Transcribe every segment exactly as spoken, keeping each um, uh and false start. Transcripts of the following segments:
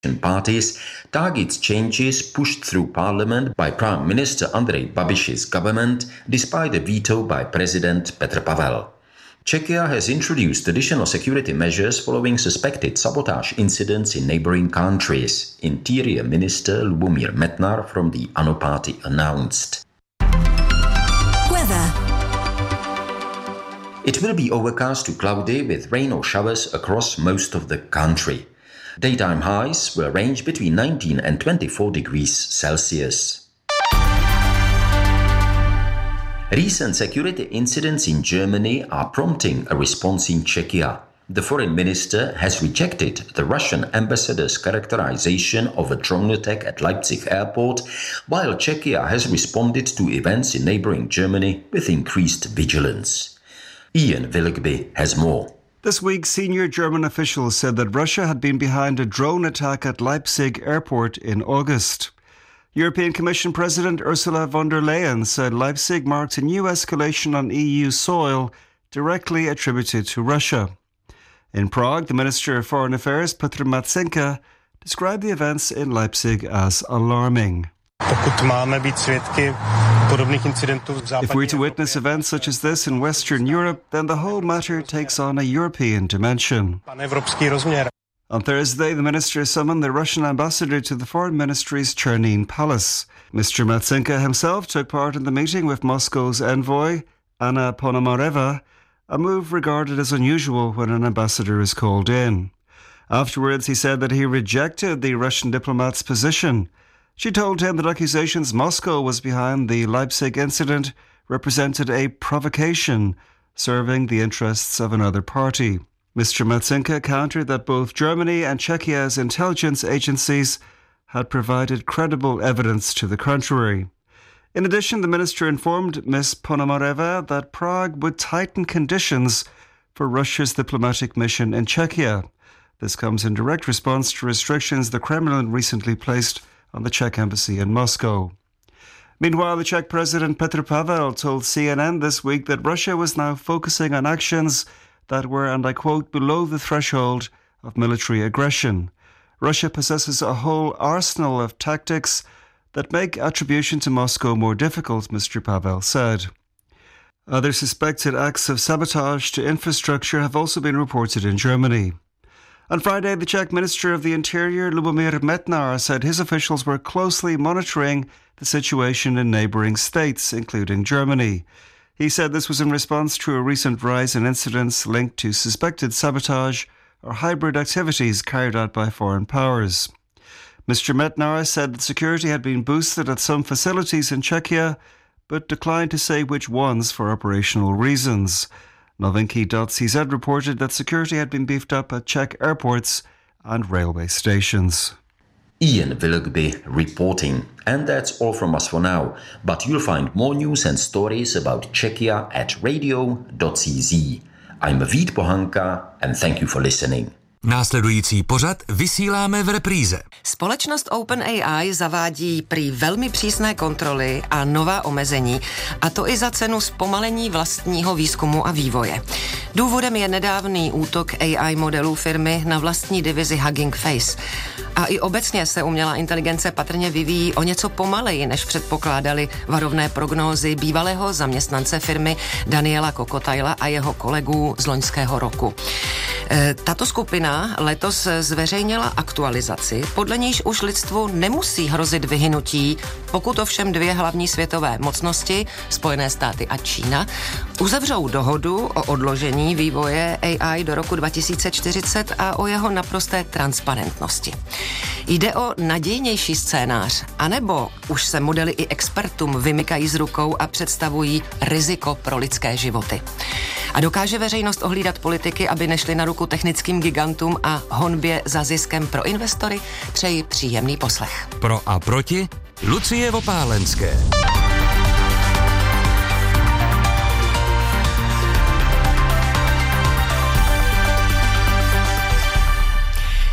parties targets changes pushed through parliament by Prime Minister Andrej Babiš's government despite a veto by President Petr Pavel. Czechia has introduced additional security measures following suspected sabotage incidents in neighboring countries, Interior Minister Lubomír Metnar from the ANO party announced. Weather. It will be overcast to cloudy with rain or showers across most of the country. Daytime highs will range between nineteen and twenty-four degrees Celsius. Recent security incidents in Germany are prompting a response in Czechia. The foreign minister has rejected the Russian ambassador's characterization of a drone attack at Leipzig airport, while Czechia has responded to events in neighboring Germany with increased vigilance. Ian Willoughby has more. This week, senior German officials said that Russia had been behind a drone attack at Leipzig airport in August. European Commission President Ursula von der Leyen said Leipzig marked a new escalation on E U soil directly attributed to Russia. In Prague, the Minister of Foreign Affairs, Petr Matsenka, described the events in Leipzig as alarming. If we're to witness events such as this in Western Europe, then the whole matter takes on a European dimension. On Thursday, the minister summoned the Russian ambassador to the Foreign Ministry's Chernin Palace. Mister Matsenka himself took part in the meeting with Moscow's envoy, Anna Ponomareva, a move regarded as unusual when an ambassador is called in. Afterwards, he said that he rejected the Russian diplomat's position. She told him that accusations Moscow was behind the Leipzig incident represented a provocation, serving the interests of another party. Mister Matsenka countered that both Germany and Czechia's intelligence agencies had provided credible evidence to the contrary. In addition, the minister informed Miz Ponomareva that Prague would tighten conditions for Russia's diplomatic mission in Czechia. This comes in direct response to restrictions the Kremlin recently placed on the Czech embassy in Moscow. Meanwhile, the Czech President Petr Pavel told C N N this week that Russia was now focusing on actions that were, and I quote, below the threshold of military aggression. Russia possesses a whole arsenal of tactics that make attribution to Moscow more difficult, Mister Pavel said. Other suspected acts of sabotage to infrastructure have also been reported in Germany. On Friday, the Czech Minister of the Interior, Lubomír Metnar, said his officials were closely monitoring the situation in neighbouring states, including Germany. He said this was in response to a recent rise in incidents linked to suspected sabotage or hybrid activities carried out by foreign powers. Mister Metnar said that security had been boosted at some facilities in Czechia, but declined to say which ones for operational reasons. Novinky dot c z reported that security had been beefed up at Czech airports and railway stations. Ian Willoughby reporting. And that's all from us for now. But you'll find more news and stories about Czechia at radio dot c z. I'm Vít Pohanka and thank you for listening. Následující pořad vysíláme v repríze. Společnost OpenAI zavádí prý velmi přísné kontroly a nová omezení, a to i za cenu zpomalení vlastního výzkumu a vývoje. Důvodem je nedávný útok A I modelů firmy na vlastní divizi Hugging Face. A i obecně se umělá inteligence patrně vyvíjí o něco pomaleji, než předpokládali varovné prognózy bývalého zaměstnance firmy Daniela Kokotajla a jeho kolegů z loňského roku. Tato skupina letos zveřejnila aktualizaci, podle níž už lidstvu nemusí hrozit vyhynutí, pokud ovšem dvě hlavní světové mocnosti, Spojené státy a Čína, uzavřou dohodu o odložení vývoje A I do roku dva tisíce čtyřicet a o jeho naprosté transparentnosti. Jde o nadějnější scénář, anebo už se modely i expertům vymykají z rukou a představují riziko pro lidské životy. A dokáže veřejnost ohlídat politiky, aby nešly na ruku technickým gigantům a honbě za ziskem pro investory? Přeji příjemný poslech. Pro a proti Lucie Vopálenské.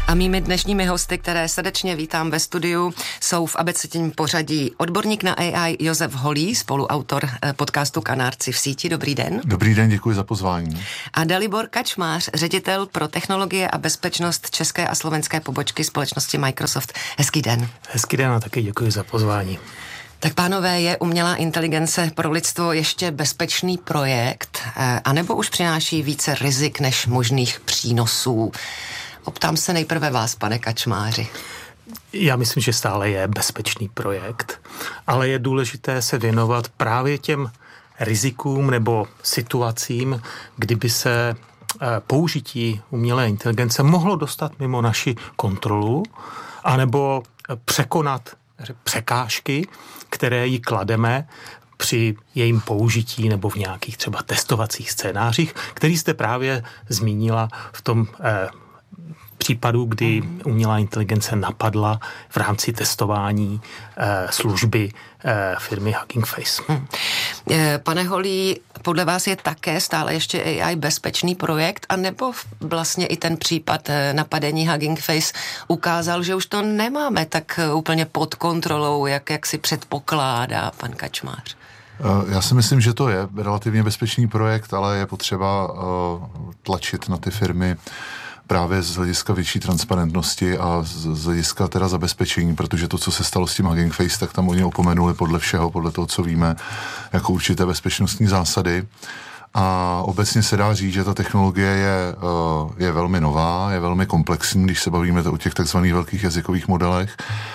A mými dnešními hosty, které srdečně vítám ve studiu, jsou v abecedním pořadí odborník na A I Josef Holý, spoluautor podcastu Kanárci v síti. Dobrý den. Dobrý den, děkuji za pozvání. A Dalibor Kačmář, ředitel pro technologie a bezpečnost české a slovenské pobočky společnosti Microsoft. Hezký den. Hezký den a taky děkuji za pozvání. Tak pánové, je umělá inteligence pro lidstvo ještě bezpečný projekt, anebo už přináší více rizik než možných přínosů? Optám se nejprve vás, pane Kačmáři. Já myslím, že stále je bezpečný projekt, ale je důležité se věnovat právě těm rizikům nebo situacím, kdyby se použití umělé inteligence mohlo dostat mimo naši kontrolu, anebo překonat překážky, které jí klademe při jejím použití nebo v nějakých třeba testovacích scénářích, který jste právě zmínila v tom eh, případu, kdy umělá inteligence napadla v rámci testování eh, služby eh, firmy Hugging Face. Hmm. Pane Holý, podle vás je také stále ještě A I bezpečný projekt, anebo vlastně i ten případ napadení Hugging Face ukázal, že už to nemáme tak úplně pod kontrolou, jak, jak si předpokládá pan Kačmář? Já si myslím, že to je relativně bezpečný projekt, ale je potřeba tlačit na ty firmy právě z hlediska větší transparentnosti a z hlediska teda zabezpečení, protože to, co se stalo s tím Hugging Face, tak tam oni opomenuli podle všeho, podle toho, co víme, jako určité bezpečnostní zásady. A obecně se dá říct, že ta technologie je, je velmi nová, je velmi komplexní, když se bavíme o těch takzvaných velkých jazykových modelech.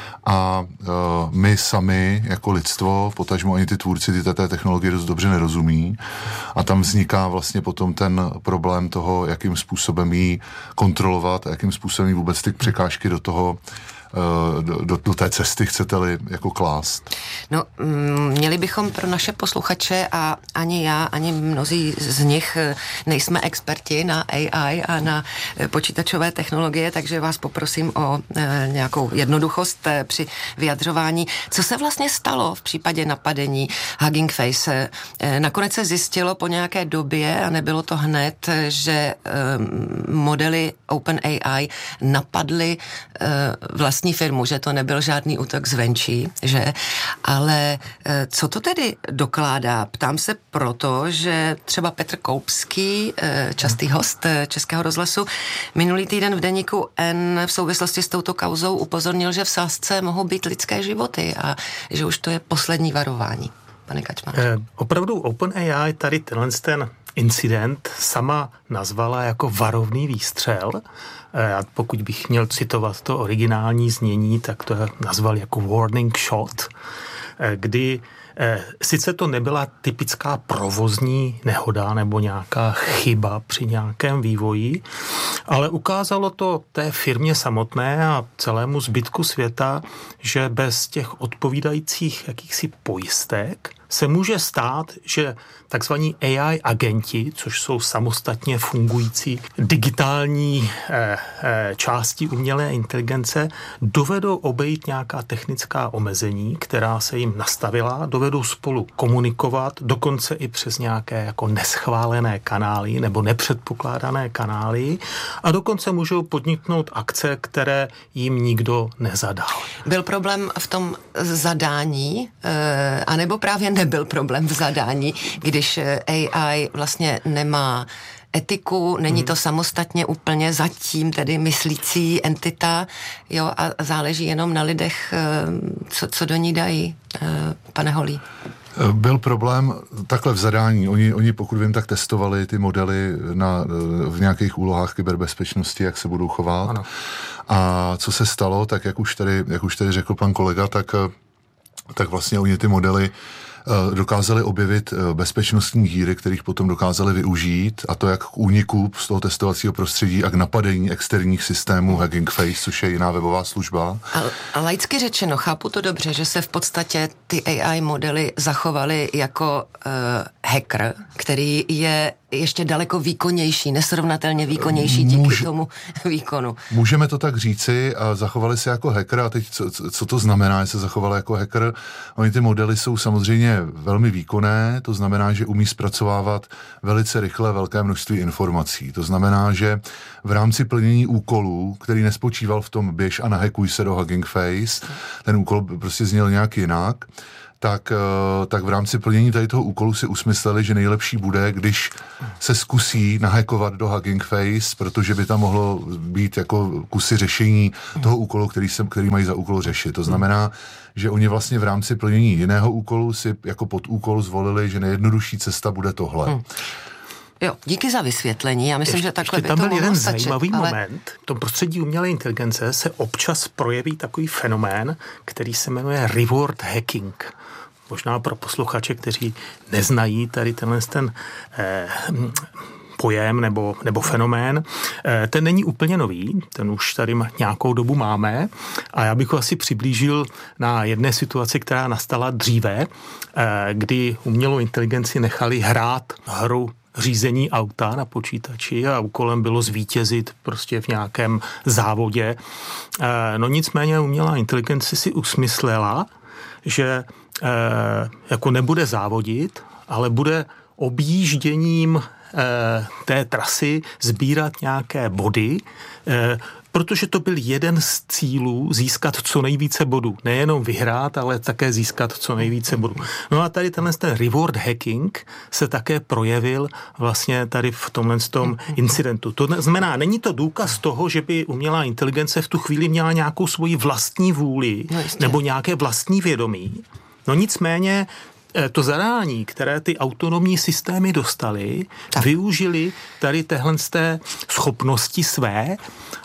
A uh, my sami jako lidstvo, potažmo ani ty tvůrci ty té technologie dost dobře nerozumí a tam vzniká vlastně potom ten problém toho, jakým způsobem ji kontrolovat a jakým způsobem jí vůbec ty překážky do toho Do, do, do té cesty chcete-li jako klást? No, měli bychom pro naše posluchače a ani já, ani mnozí z nich nejsme experti na A I a na počítačové technologie, takže vás poprosím o e, nějakou jednoduchost e, při vyjadřování. Co se vlastně stalo v případě napadení Hugging Face? E, nakonec se zjistilo po nějaké době, a nebylo to hned, že e, modely OpenAI napadly e, vlastně firmu, že to nebyl žádný útok zvenčí, že? Ale co to tedy dokládá? Ptám se proto, že třeba Petr Koupský, častý host Českého rozhlasu, minulý týden v deníku N v souvislosti s touto kauzou upozornil, že v sázce mohou být lidské životy a že už to je poslední varování. Pane Kačmář. Eh, opravdu OpenAI tady tenhle ten incident sama nazvala jako varovný výstřel. A pokud bych měl citovat to originální znění, tak to nazval jako warning shot, kdy sice to nebyla typická provozní nehoda nebo nějaká chyba při nějakém vývoji, ale ukázalo to té firmě samotné a celému zbytku světa, že bez těch odpovídajících jakýchsi pojistek se může stát, že takzvaní A I agenti, což jsou samostatně fungující digitální eh, eh, části umělé inteligence, dovedou obejít nějaká technická omezení, která se jim nastavila, dovedou spolu komunikovat, dokonce i přes nějaké jako neschválené kanály nebo nepředpokládané kanály a dokonce můžou podniknout akce, které jim nikdo nezadal. Byl problém v tom zadání, eh, anebo právě nebyl problém v zadání, když A I vlastně nemá etiku, není to samostatně úplně zatím tedy myslící entita, jo, a záleží jenom na lidech, co, co do ní dají, pane Holý. Byl problém takhle v zadání. Oni, oni pokud vím, tak testovali ty modely na, v nějakých úlohách kyberbezpečnosti, jak se budou chovat. Ano. A co se stalo, tak jak už tady, jak už tady řekl pan kolega, tak, tak vlastně oni ty modely dokázali objevit bezpečnostní díry, kterých potom dokázali využít, a to jak k úniku z toho testovacího prostředí a k napadení externích systémů Hugging Face, což je jiná webová služba. A, a laicky řečeno, chápu to dobře, že se v podstatě ty A I modely zachovaly jako uh, hacker, který je ještě daleko výkonnější, nesrovnatelně výkonnější díky Může, tomu výkonu. Můžeme to tak říci a zachovali se jako hacker a teď co, co to znamená, že se zachovali jako hacker? Oni ty modely jsou samozřejmě velmi výkonné, to znamená, že umí zpracovávat velice rychle velké množství informací. To znamená, že v rámci plnění úkolů, který nespočíval v tom běž a nahackuj se do Hugging Face, ten úkol prostě zněl nějak jinak, tak, tak v rámci plnění tady toho úkolu si usmysleli, že nejlepší bude, když se zkusí nahackovat do Hugging Face, protože by tam mohlo být jako kusy řešení toho úkolu, který, se, který mají za úkol řešit. To znamená, že oni vlastně v rámci plnění jiného úkolu si jako podúkol zvolili, že nejjednodušší cesta bude tohle. Hmm. Jo, díky za vysvětlení. Já myslím, ještě, že takhle by tam to byl jeden stačit, zajímavý ale... moment. V tom prostředí umělé inteligence se občas projeví takový fenomén, který se jmenuje reward hacking. Možná pro posluchače, kteří neznají tady tenhle ten eh, pojem nebo, nebo fenomén. Eh, ten není úplně nový, ten už tady nějakou dobu máme a já bych ho asi přiblížil na jedné situaci, která nastala dříve, eh, kdy umělou inteligenci nechali hrát hru řízení auta na počítači a úkolem bylo zvítězit prostě v nějakém závodě. Eh, no nicméně umělá inteligence si usmyslela, že eh, jako nebude závodit, ale bude objížděním eh, té trasy sbírat nějaké body, eh, protože to byl jeden z cílů získat co nejvíce bodů. Nejenom vyhrát, ale také získat co nejvíce bodů. No a tady tenhle ten reward hacking se také projevil vlastně tady v tomhle tom incidentu. To znamená, není to důkaz toho, že by umělá inteligence v tu chvíli měla nějakou svoji vlastní vůli no nebo nějaké vlastní vědomí. No nicméně to zadání, které ty autonomní systémy dostaly, tak. využili tady téhle schopnosti své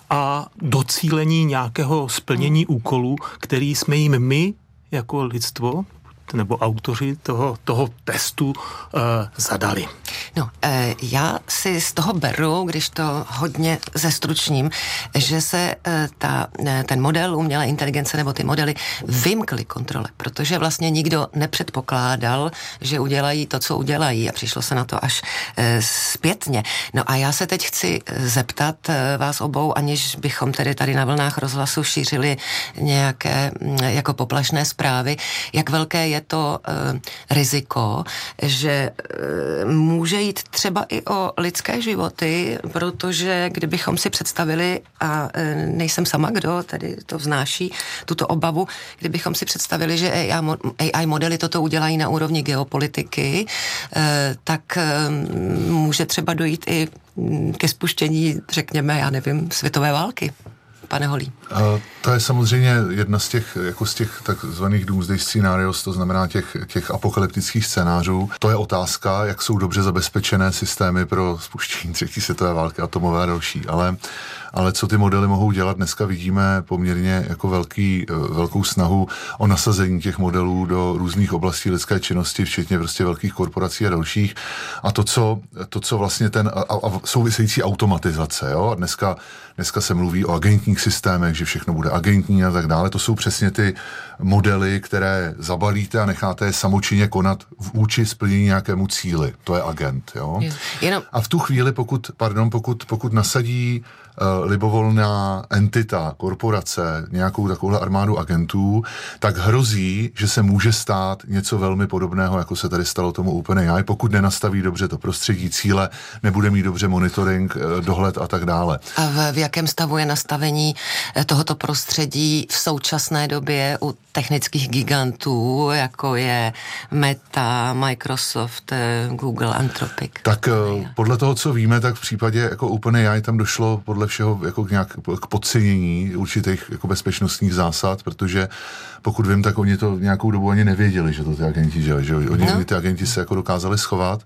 a docílení nějakého splnění úkolů, který jsme jim my jako lidstvo nebo autoři toho, toho testu uh, zadali. No, uh, já si z toho beru, když to hodně zestručním, že se uh, ta, uh, ten model umělé inteligence nebo ty modely vymkly kontrole, protože vlastně nikdo nepředpokládal, že udělají to, co udělají a přišlo se na to až uh, zpětně. No a já se teď chci zeptat uh, vás obou, aniž bychom tedy tady na vlnách rozhlasu šířili nějaké uh, jako poplašné zprávy, jak velké je to uh, riziko, že uh, může jít třeba i o lidské životy, protože kdybychom si představili, a uh, nejsem sama, kdo tady to vznáší, tuto obavu, kdybychom si představili, že A I, A I modely toto udělají na úrovni geopolitiky, uh, tak uh, může třeba dojít i ke spuštění, řekněme, já nevím, světové války. Pane Holý. Uh, to je samozřejmě jedna z těch, jako z těch takzvaných doomsday scenarios, to znamená těch, těch apokalyptických scénářů. To je otázka, jak jsou dobře zabezpečené systémy pro spuštění třetí světové války, atomové a další. Ale, ale co ty modely mohou dělat, dneska vidíme poměrně jako velký, velkou snahu o nasazení těch modelů do různých oblastí lidské činnosti, včetně prostě velkých korporací a dalších. A to, co, to, co vlastně ten a, a související automatizace, jo? A dneska, dneska se mluví o agentních systémech, že všechno bude agentní a tak dále. To jsou přesně ty modely, které zabalíte a necháte je samočinně konat vůči splnění nějakému cíli. To je agent, jo. Jenom... A v tu chvíli, pokud, pardon, pokud, pokud nasadí uh, libovolná entita, korporace, nějakou takovou armádu agentů, tak hrozí, že se může stát něco velmi podobného, jako se tady stalo tomu OpenAI, pokud nenastaví dobře to prostředí, cíle, nebude mít dobře monitoring, uh, dohled a tak dále. A v, v jakém stavu je nastavení tohoto prostředí v současné době u technických gigantů, jako je Meta, Microsoft, Google, Anthropic? Tak podle toho, co víme, tak v případě jako OpenAI tam došlo podle všeho jako k, nějak, k podcenění určitých jako bezpečnostních zásad, protože pokud vím, tak oni to nějakou dobu ani nevěděli, že to ty agenti dělají, že oni no. ty agenti se jako dokázali schovat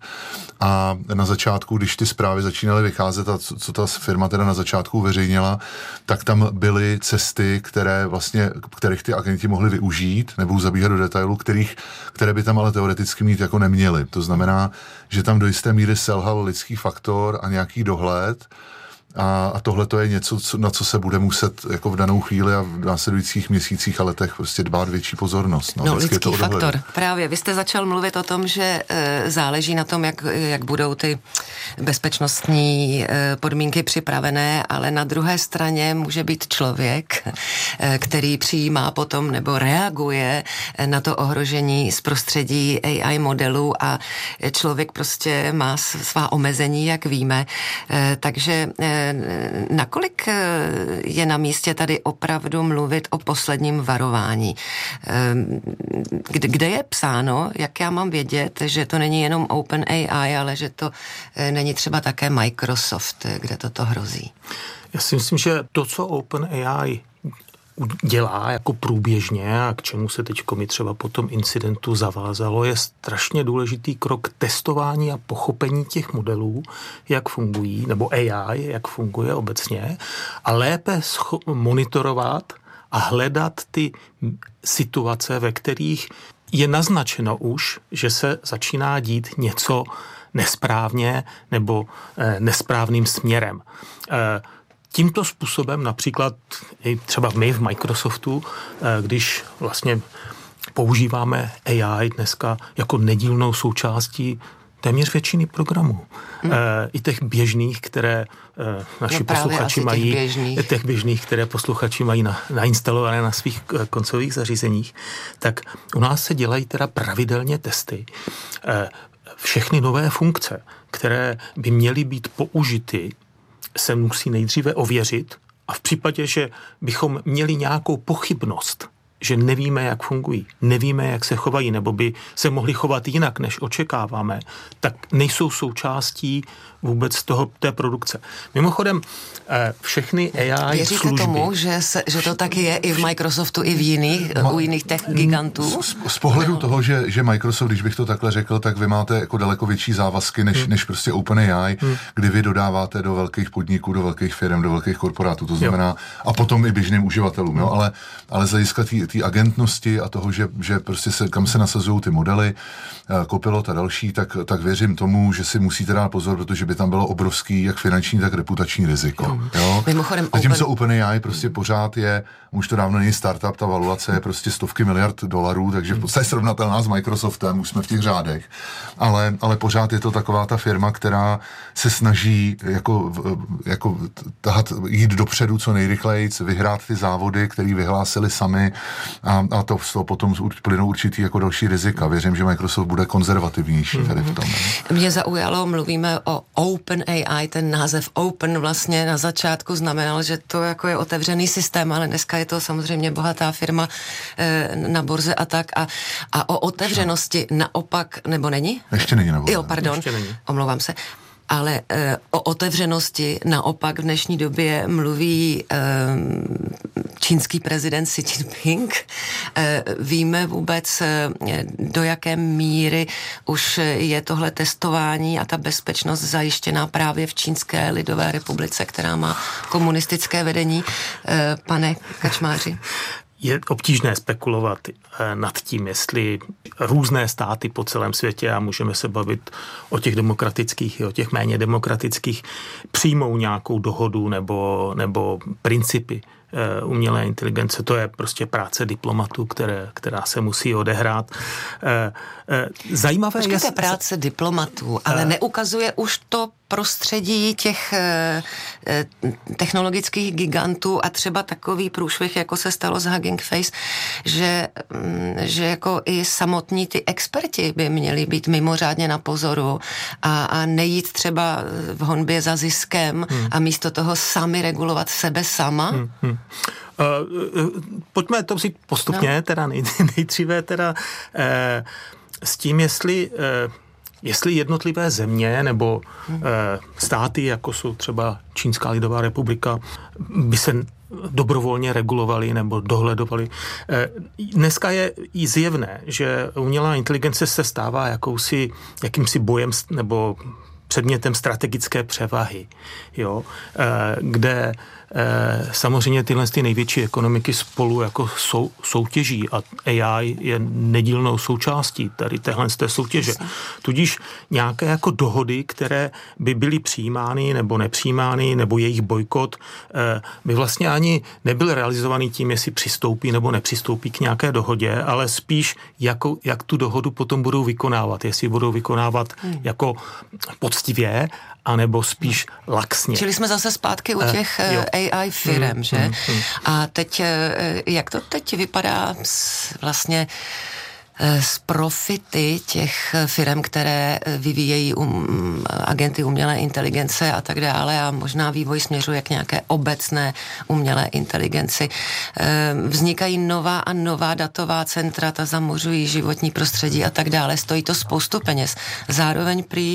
a na začátku, když ty zprávy začínaly vycházet a co, co ta firma teda na začátku uveřejnila, tak tam byly cesty, které vlastně, kterých ty agenti mohli využít, nebudu zabíhat do detailů, kterých, které by tam ale teoreticky mít jako neměli. To znamená, že tam do jisté míry selhal lidský faktor a nějaký dohled A, a tohle to je něco, co, na co se bude muset jako v danou chvíli a v následujících měsících a letech prostě dbát větší pozornost. No, no lidský faktor. Právě, vy jste začal mluvit o tom, že e, záleží na tom, jak, jak budou ty bezpečnostní e, podmínky připravené, ale na druhé straně může být člověk, e, který přijímá potom nebo reaguje na to ohrožení z prostředí A I modelů a člověk prostě má svá omezení, jak víme. E, takže e, nakolik je na místě tady opravdu mluvit o posledním varování? Kde, kde je psáno, jak já mám vědět, že to není jenom OpenAI, ale že to není třeba také Microsoft, kde toto hrozí? Já si myslím, že to, co OpenAI dělá jako průběžně a k čemu se teď mi třeba po tom incidentu zavázalo, je strašně důležitý krok testování a pochopení těch modelů, jak fungují, nebo A I, jak funguje obecně, a lépe scho- monitorovat a hledat ty situace, ve kterých je naznačeno už, že se začíná dít něco nesprávně nebo eh, nesprávným směrem. Eh, Tímto způsobem například i třeba my v Microsoftu, když vlastně používáme A I dneska jako nedílnou součástí téměř většiny programů. Hmm. I těch běžných, které naši no posluchači mají, těch běžných. těch běžných, které posluchači mají na, nainstalované na svých koncových zařízeních, tak u nás se dělají teda pravidelně testy. Všechny nové funkce, které by měly být použity, se musí nejdříve ověřit a v případě, že bychom měli nějakou pochybnost, že nevíme, jak fungují, nevíme, jak se chovají, nebo by se mohli chovat jinak, než očekáváme, tak nejsou součástí vůbec toho, té produkce. Mimochodem, všechny A I Věříte služby... tomu, že, se, že to taky je i v Microsoftu, i v jiných, Ma, u jiných tech gigantů? Z, z pohledu no. toho, že, že Microsoft, když bych to takhle řekl, tak vy máte jako daleko větší závazky, než, hmm. než prostě OpenAI, hmm. kdy vy dodáváte do velkých podniků, do velkých firm, do velkých korporátů, to znamená, jo. a potom i běžným uživatelům, jo, ale, ale z hlediska té agentnosti a toho, že, že prostě se, kam se nasazují ty modely, Copilot a další, tak, tak věřím tomu, že si musíte dát pozor, protože by tam bylo obrovský jak finanční, tak reputační riziko. Jo? Mimochodem, Zatímco Open... OpenAI prostě pořád je, už to dávno není startup, ta valuace je prostě stovky miliard dolarů, takže v podstatě srovnatelná s Microsoftem, už jsme v těch řádech. Ale, ale pořád je to taková ta firma, která se snaží jako, jako tahat, jít dopředu co nejrychleji, vyhrát ty závody, které vyhlásili sami a, a to, to potom plynou určitý jako další rizika. Věřím, že Microsoft bude konzervativnější mm-hmm. tady v tom. Mě zaujalo, mluvíme o OpenAI, ten název Open vlastně na začátku znamenal, že to jako je otevřený systém, ale dneska je to samozřejmě bohatá firma e, na burze a tak. A, a o otevřenosti naopak, nebo není? Ještě není na burze. Jo, pardon, omlouvám se. Ale e, o otevřenosti naopak v dnešní době mluví e, čínský prezident Xi Jinping. E, víme vůbec, e, do jaké míry už je tohle testování a ta bezpečnost zajištěná právě v Čínské lidové republice, která má komunistické vedení. E, pane Kačmáři. Je obtížné spekulovat nad tím, jestli různé státy po celém světě, a můžeme se bavit o těch demokratických i o těch méně demokratických, přijmou nějakou dohodu nebo, nebo principy umělé inteligence. To je prostě práce diplomatů, které, která se musí odehrát. Zajímavé Počkejte, je... práce diplomatů, ale neukazuje už to prostředí těch technologických gigantů a třeba takový průšvih, jako se stalo s Hugging Face, že, že jako i samotní ty experti by měli být mimořádně na pozoru a, a nejít třeba v honbě za ziskem hmm. a místo toho sami regulovat sebe sama. Hmm. Hmm. Uh, pojďme to vzít postupně, no. teda nej, nejdříve teda uh, s tím, jestli uh, jestli jednotlivé země nebo hmm. eh, státy, jako jsou třeba Čínská lidová republika, by se dobrovolně regulovali nebo dohledovali. Eh, dneska je i zjevné, že umělá inteligence se stává jakousi, jakýmsi bojem nebo předmětem strategické převahy, jo, eh, kde samozřejmě tyhle ty největší ekonomiky spolu jako sou, soutěží a A I je nedílnou součástí tady téhle z té soutěže. Tudíž nějaké jako dohody, které by byly přijímány nebo nepřijímány, nebo jejich bojkot, by vlastně ani nebyl realizovaný tím, jestli přistoupí nebo nepřistoupí k nějaké dohodě, ale spíš jako, jak tu dohodu potom budou vykonávat. Jestli budou vykonávat hmm. jako poctivě, anebo spíš no. laxně. Čili jsme zase zpátky u těch uh, A I firem, hmm, že? Hmm, hmm. A teď, jak to teď vypadá s, vlastně z profity těch firm, které vyvíjejí um, agenty umělé inteligence a tak dále a možná vývoj směřuje k nějaké obecné umělé inteligenci. Vznikají nová a nová datová centra, ta zamořují životní prostředí a tak dále. Stojí to spoustu peněz. Zároveň prý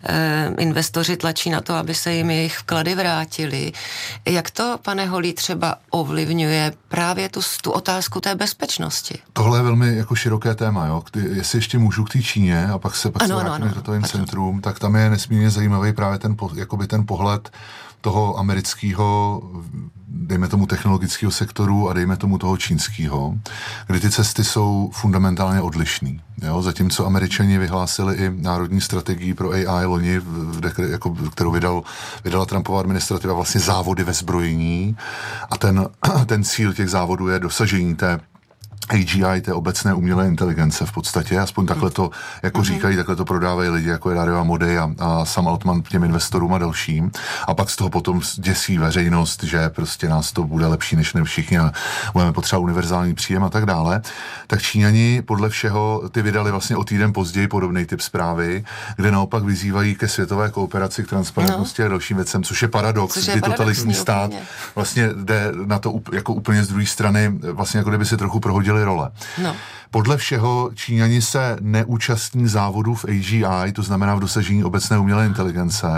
investoři tlačí na to, aby se jim jejich vklady vrátily. Jak to, pane Holý, třeba ovlivňuje právě tu, tu otázku té bezpečnosti? Tohle je velmi jako široké téma. Jo? Kdy, jestli ještě můžu k té Číně a pak se, pak ano, se vrátíme k datovým centrum, tak tam je nesmírně zajímavý právě ten, jakoby ten pohled toho amerického, dejme tomu technologického sektoru a dejme tomu toho čínského, kdy ty cesty jsou fundamentálně odlišný. Jo? Zatímco Američani vyhlásili i národní strategii pro A I loni, jako, kterou vydal, vydala Trumpova administrativa, vlastně závody ve zbrojení a ten, ten cíl těch závodů je dosažení té A G I, té obecné umělé inteligence v podstatě, aspoň takhle to jako mm-hmm. říkají, takhle to prodávají lidi, jako je Dario Amodei a, a Sam Altman těm investorům a dalším. A pak z toho potom děsí veřejnost, že prostě nás to bude lepší než ne všichni a budeme potřebovat univerzální příjem a tak dále. Tak Číňani podle všeho ty vydali vlastně o týden později podobný typ zprávy, kde naopak vyzývají ke světové kooperaci, k transparentnosti no. a dalším věcem, což je paradox, což je kdy totalitní stát úplně. vlastně jde na to jako úplně z druhé strany, vlastně jako kdyby si trochu prohodil role. No. Podle všeho Číňani se neúčastní závodů v A G I, to znamená v dosažení obecné umělé inteligence,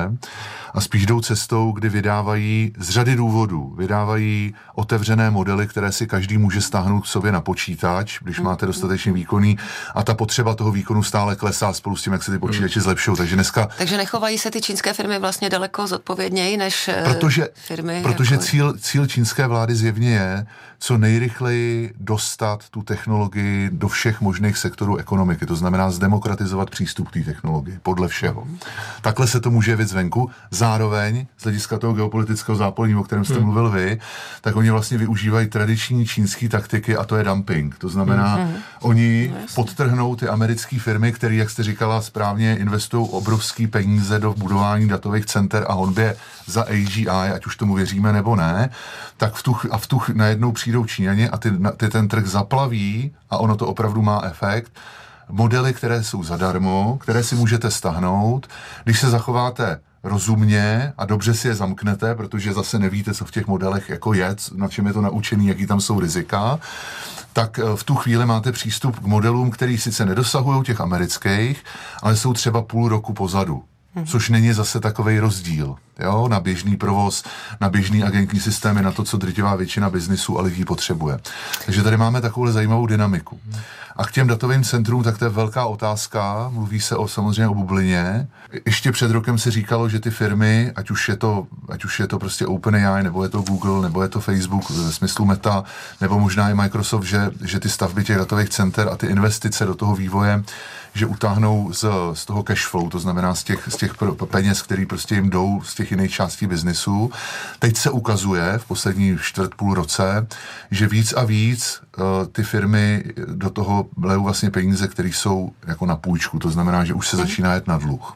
a spíš jdou cestou, kdy vydávají z řady důvodů, vydávají otevřené modely, které si každý může stáhnout k sobě na počítač, když máte dostatečně výkonný, a ta potřeba toho výkonu stále klesá spolu s tím, jak se ty počítače zlepšují. Takže dneska... Takže nechovají se ty čínské firmy vlastně daleko zodpovědněji než protože, firmy? Protože jako... cíl, cíl čínské vlády zjevně je co nejrychleji dostat tu technologii do všech možných sektorů ekonomiky. To znamená zdemokratizovat přístup k té technologii, podle všeho. Mm. Takhle se to může jevit zvenku. Zároveň, z hlediska toho geopolitického zápolení, o kterém jste mm. mluvil vy, tak oni vlastně využívají tradiční čínské taktiky a to je dumping. To znamená, mm. oni no, podtrhnou ty americké firmy, které, jak jste říkala správně, investují obrovský peníze do budování datových center a honbě za A G I, ať už tomu věříme nebo ne, tak v tu, a v tu najednou přijdou Číňani a ty, ty ten trh zaplaví a ono to opravdu má efekt. Modely, které jsou zadarmo, které si můžete stáhnout, když se zachováte rozumně a dobře si je zamknete, protože zase nevíte, co v těch modelech jako je, na čem je to naučený, jaký tam jsou rizika, tak v tu chvíli máte přístup k modelům, který sice nedosahují těch amerických, ale jsou třeba půl roku pozadu. Což není zase takovej rozdíl, jo, na běžný provoz, na běžný agentní systémy, na to, co drtivá většina biznisu a lidí potřebuje. Takže tady máme takovou zajímavou dynamiku. A k těm datovým centrům, tak to je velká otázka, mluví se o samozřejmě o bublině. Ještě před rokem se říkalo, že ty firmy, ať už je to, ať už je to prostě OpenAI, nebo je to Google, nebo je to Facebook ve smyslu Meta, nebo možná i Microsoft, že, že ty stavby těch datových center a ty investice do toho vývoje, že utáhnou z, z toho cash flow, to znamená z těch, z těch peněz, které prostě jim jdou z těch jiných částí biznisu. Teď se ukazuje v poslední čtvrt půl roce, že víc a víc uh, ty firmy do toho lejou vlastně peníze, které jsou jako na půjčku, to znamená, že už se začíná jet na dluh.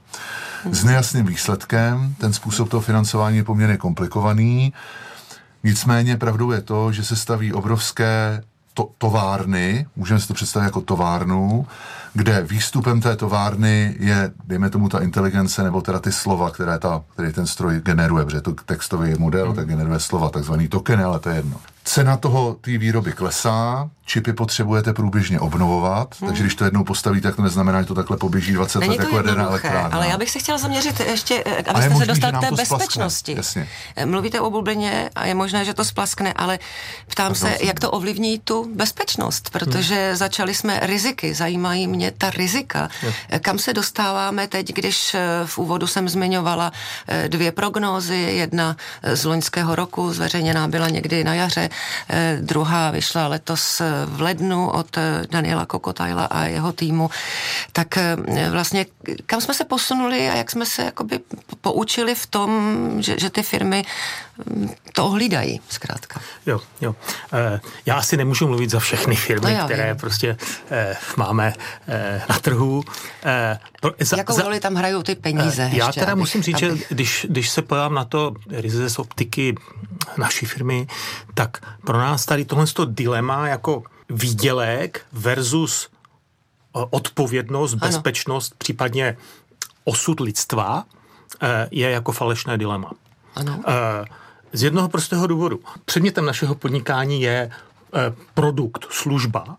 S nejasným výsledkem, ten způsob toho financování je poměrně komplikovaný, nicméně pravdou je to, že se staví obrovské to, továrny, můžeme si to představit jako továrnu, kde výstupem té továrny je, dejme tomu, ta inteligence, nebo teda ty slova, které ta, který ten stroj generuje, protože to textový model, hmm. tak generuje slova, takzvaný tokeny, ale to je jedno. Cena toho té výroby klesá, čipy potřebujete průběžně obnovovat, hmm. takže když to jednou postavíte, tak to neznamená, že to takhle poběží dvacet let jako jedna elektrárna. Ale já bych se chtěla zaměřit ještě, abyste možný, se dostali k té bezpečnosti. Mluvíte o bublině a je možné, že to splaskne, ale ptám se, jak to ovlivní tu bezpečnost, protože hmm. začali jsme riziky, zajímají mě hlavně ta rizika. Je. Kam se dostáváme teď, když v úvodu jsem zmiňovala dvě prognózy, jedna z loňského roku, zveřejněná byla někdy na jaře, druhá vyšla letos v lednu od Daniela Kokotajla a jeho týmu. Tak vlastně kam jsme se posunuli a jak jsme se jakoby poučili v tom, že, že ty firmy to ohlídají, zkrátka. Jo, jo. E, já asi nemůžu mluvit za všechny firmy, no které vím. prostě e, máme e, na trhu. E, za, Jakou roli tam hrajou ty peníze? E, já ještě, teda abych, musím říct, abych... že když, když se podívám na to ryze z optiky naší firmy, tak pro nás tady tohle dilema jako výdělek versus odpovědnost, ano. bezpečnost, případně osud lidstva e, je jako falešné dilema. Ano. E, z jednoho prostého důvodu. Předmětem našeho podnikání je e, produkt, služba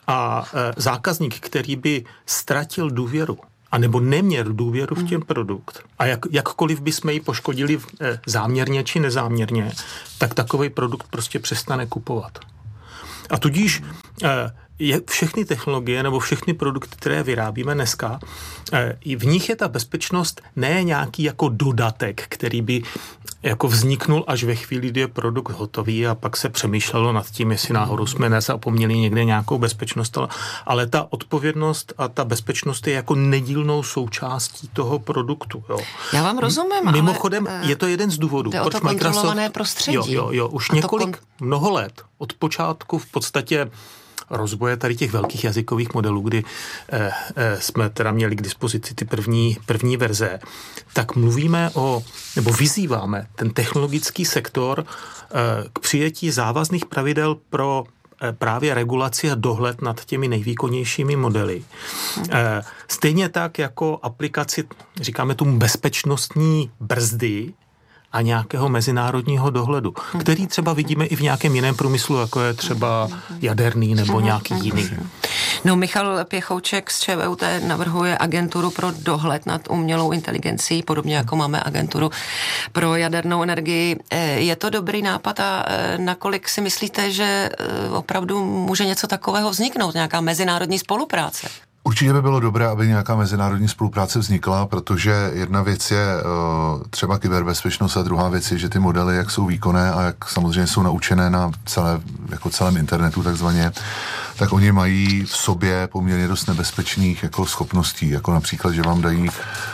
a e, zákazník, který by ztratil důvěru anebo neměl důvěru v ten produkt a jak, jakkoliv bychom ji poškodili e, záměrně či nezáměrně, tak takový produkt prostě přestane kupovat. A tudíž e, je, všechny technologie nebo všechny produkty, které vyrábíme dneska, e, v nich je ta bezpečnost ne nějaký jako dodatek, který by jako vzniknul až ve chvíli, kdy je produkt hotový a pak se přemýšlelo nad tím, jestli náhodou jsme nezapomněli někde nějakou bezpečnost, ale ta odpovědnost a ta bezpečnost je jako nedílnou součástí toho produktu. Jo. Já vám rozumím, Mimochodem, ale je to jeden z důvodů. Jde o to kontrolované prostředí. Jo, jo, jo, už několik, kon... mnoho let, od počátku v podstatě rozvoje tady těch velkých jazykových modelů, kdy eh, eh, jsme teda měli k dispozici ty první, první verze, tak mluvíme o, nebo vyzýváme ten technologický sektor eh, k přijetí závazných pravidel pro eh, právě regulaci a dohled nad těmi nejvýkonnějšími modely. Eh, stejně tak jako aplikaci, říkáme tomu bezpečnostní brzdy, a nějakého mezinárodního dohledu, který třeba vidíme i v nějakém jiném průmyslu, jako je třeba jaderný nebo nějaký jiný. No, Michal Pěchouček z ČVUT navrhuje agenturu pro dohled nad umělou inteligencí, podobně jako máme agenturu pro jadernou energii. Je to dobrý nápad a nakolik si myslíte, že opravdu může něco takového vzniknout, nějaká mezinárodní spolupráce? Určitě by bylo dobré, aby nějaká mezinárodní spolupráce vznikla, protože jedna věc je uh, třeba kyberbezpečnost a druhá věc je, že ty modely, jak jsou výkonné a jak samozřejmě jsou naučené na celé, jako celém internetu takzvaně, tak oni mají v sobě poměrně dost nebezpečných jako schopností, jako například, že vám dají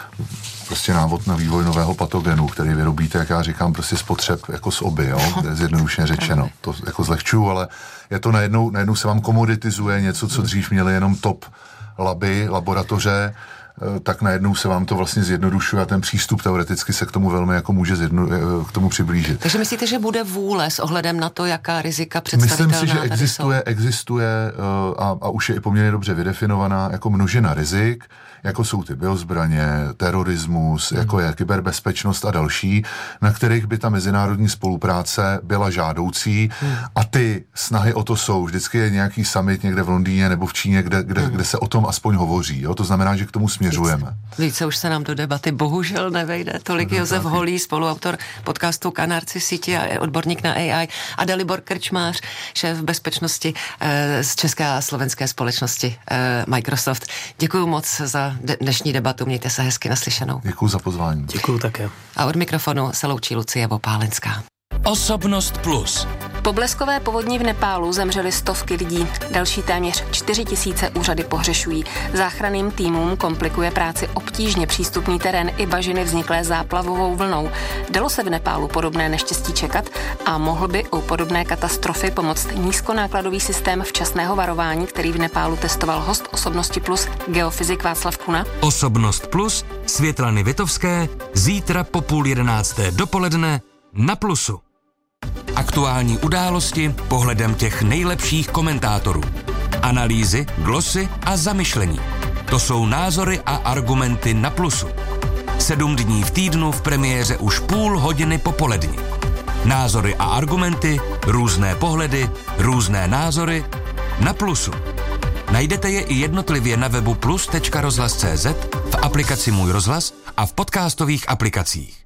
prostě návod na vývoj nového patogenu, který vyrobíte, jak já říkám, prostě spotřeb jako z oby, jo, zjednodušeně řečeno. To jako zlehčuju, ale je to najednou, najednou se vám komoditizuje něco, co dřív měli jenom top laby, laboratoře, tak najednou se vám to vlastně zjednodušuje a ten přístup teoreticky se k tomu velmi jako může zjedno, k tomu přiblížit. Takže myslíte, že bude vůle s ohledem na to, jaká rizika představitelná? Myslím si, že existuje, existuje a, a už je i poměrně dobře vydefinovaná jako množina rizik, jako jsou ty biozbraně, terorismus, hmm. jako je kyberbezpečnost a další, na kterých by ta mezinárodní spolupráce byla žádoucí hmm. a ty snahy o to jsou. Vždycky je nějaký summit někde v Londýně nebo v Číně, kde, kde, hmm. kde se o tom aspoň hovoří. Jo? To znamená, že k tomu směřujeme. Více, více už se nám do debaty bohužel nevejde. Tolik no, Josef taky. Holý, spoluautor podcastu Kanárci síti a odborník na A I, a Dalibor Krčmář, šéf bezpečnosti eh, z české a slovenské společnosti eh, Microsoft. Děkuju moc za dnešní debatu. Mějte se hezky, naslyšenou. Děkuju za pozvání. Děkuju také. A od mikrofonu se loučí Lucie Vopálenská. Osobnost plus. Po bleskové povodni v Nepálu zemřely stovky lidí. Další téměř čtyři tisíce úřady pohřešují. Záchranným týmům komplikuje práci obtížně přístupný terén i bažiny vzniklé záplavovou vlnou. Dalo se v Nepálu podobné neštěstí čekat a mohl by u podobné katastrofy pomoct nízkonákladový systém včasného varování, který v Nepálu testoval host Osobnosti plus, geofyzik Václav Kuna? Osobnost plus Světlany Vitovské zítra po půl jedenácté dopoledne na Plusu. Aktuální události pohledem těch nejlepších komentátorů. Analýzy, glosy a zamyšlení. To jsou názory a argumenty na Plusu. Sedm dní v týdnu v premiéře už půl hodiny popolední. Názory a argumenty, různé pohledy, různé názory na Plusu. Najdete je i jednotlivě na webu plus tečka rozhlas tečka cé zet, v aplikaci Můj rozhlas a v podcastových aplikacích.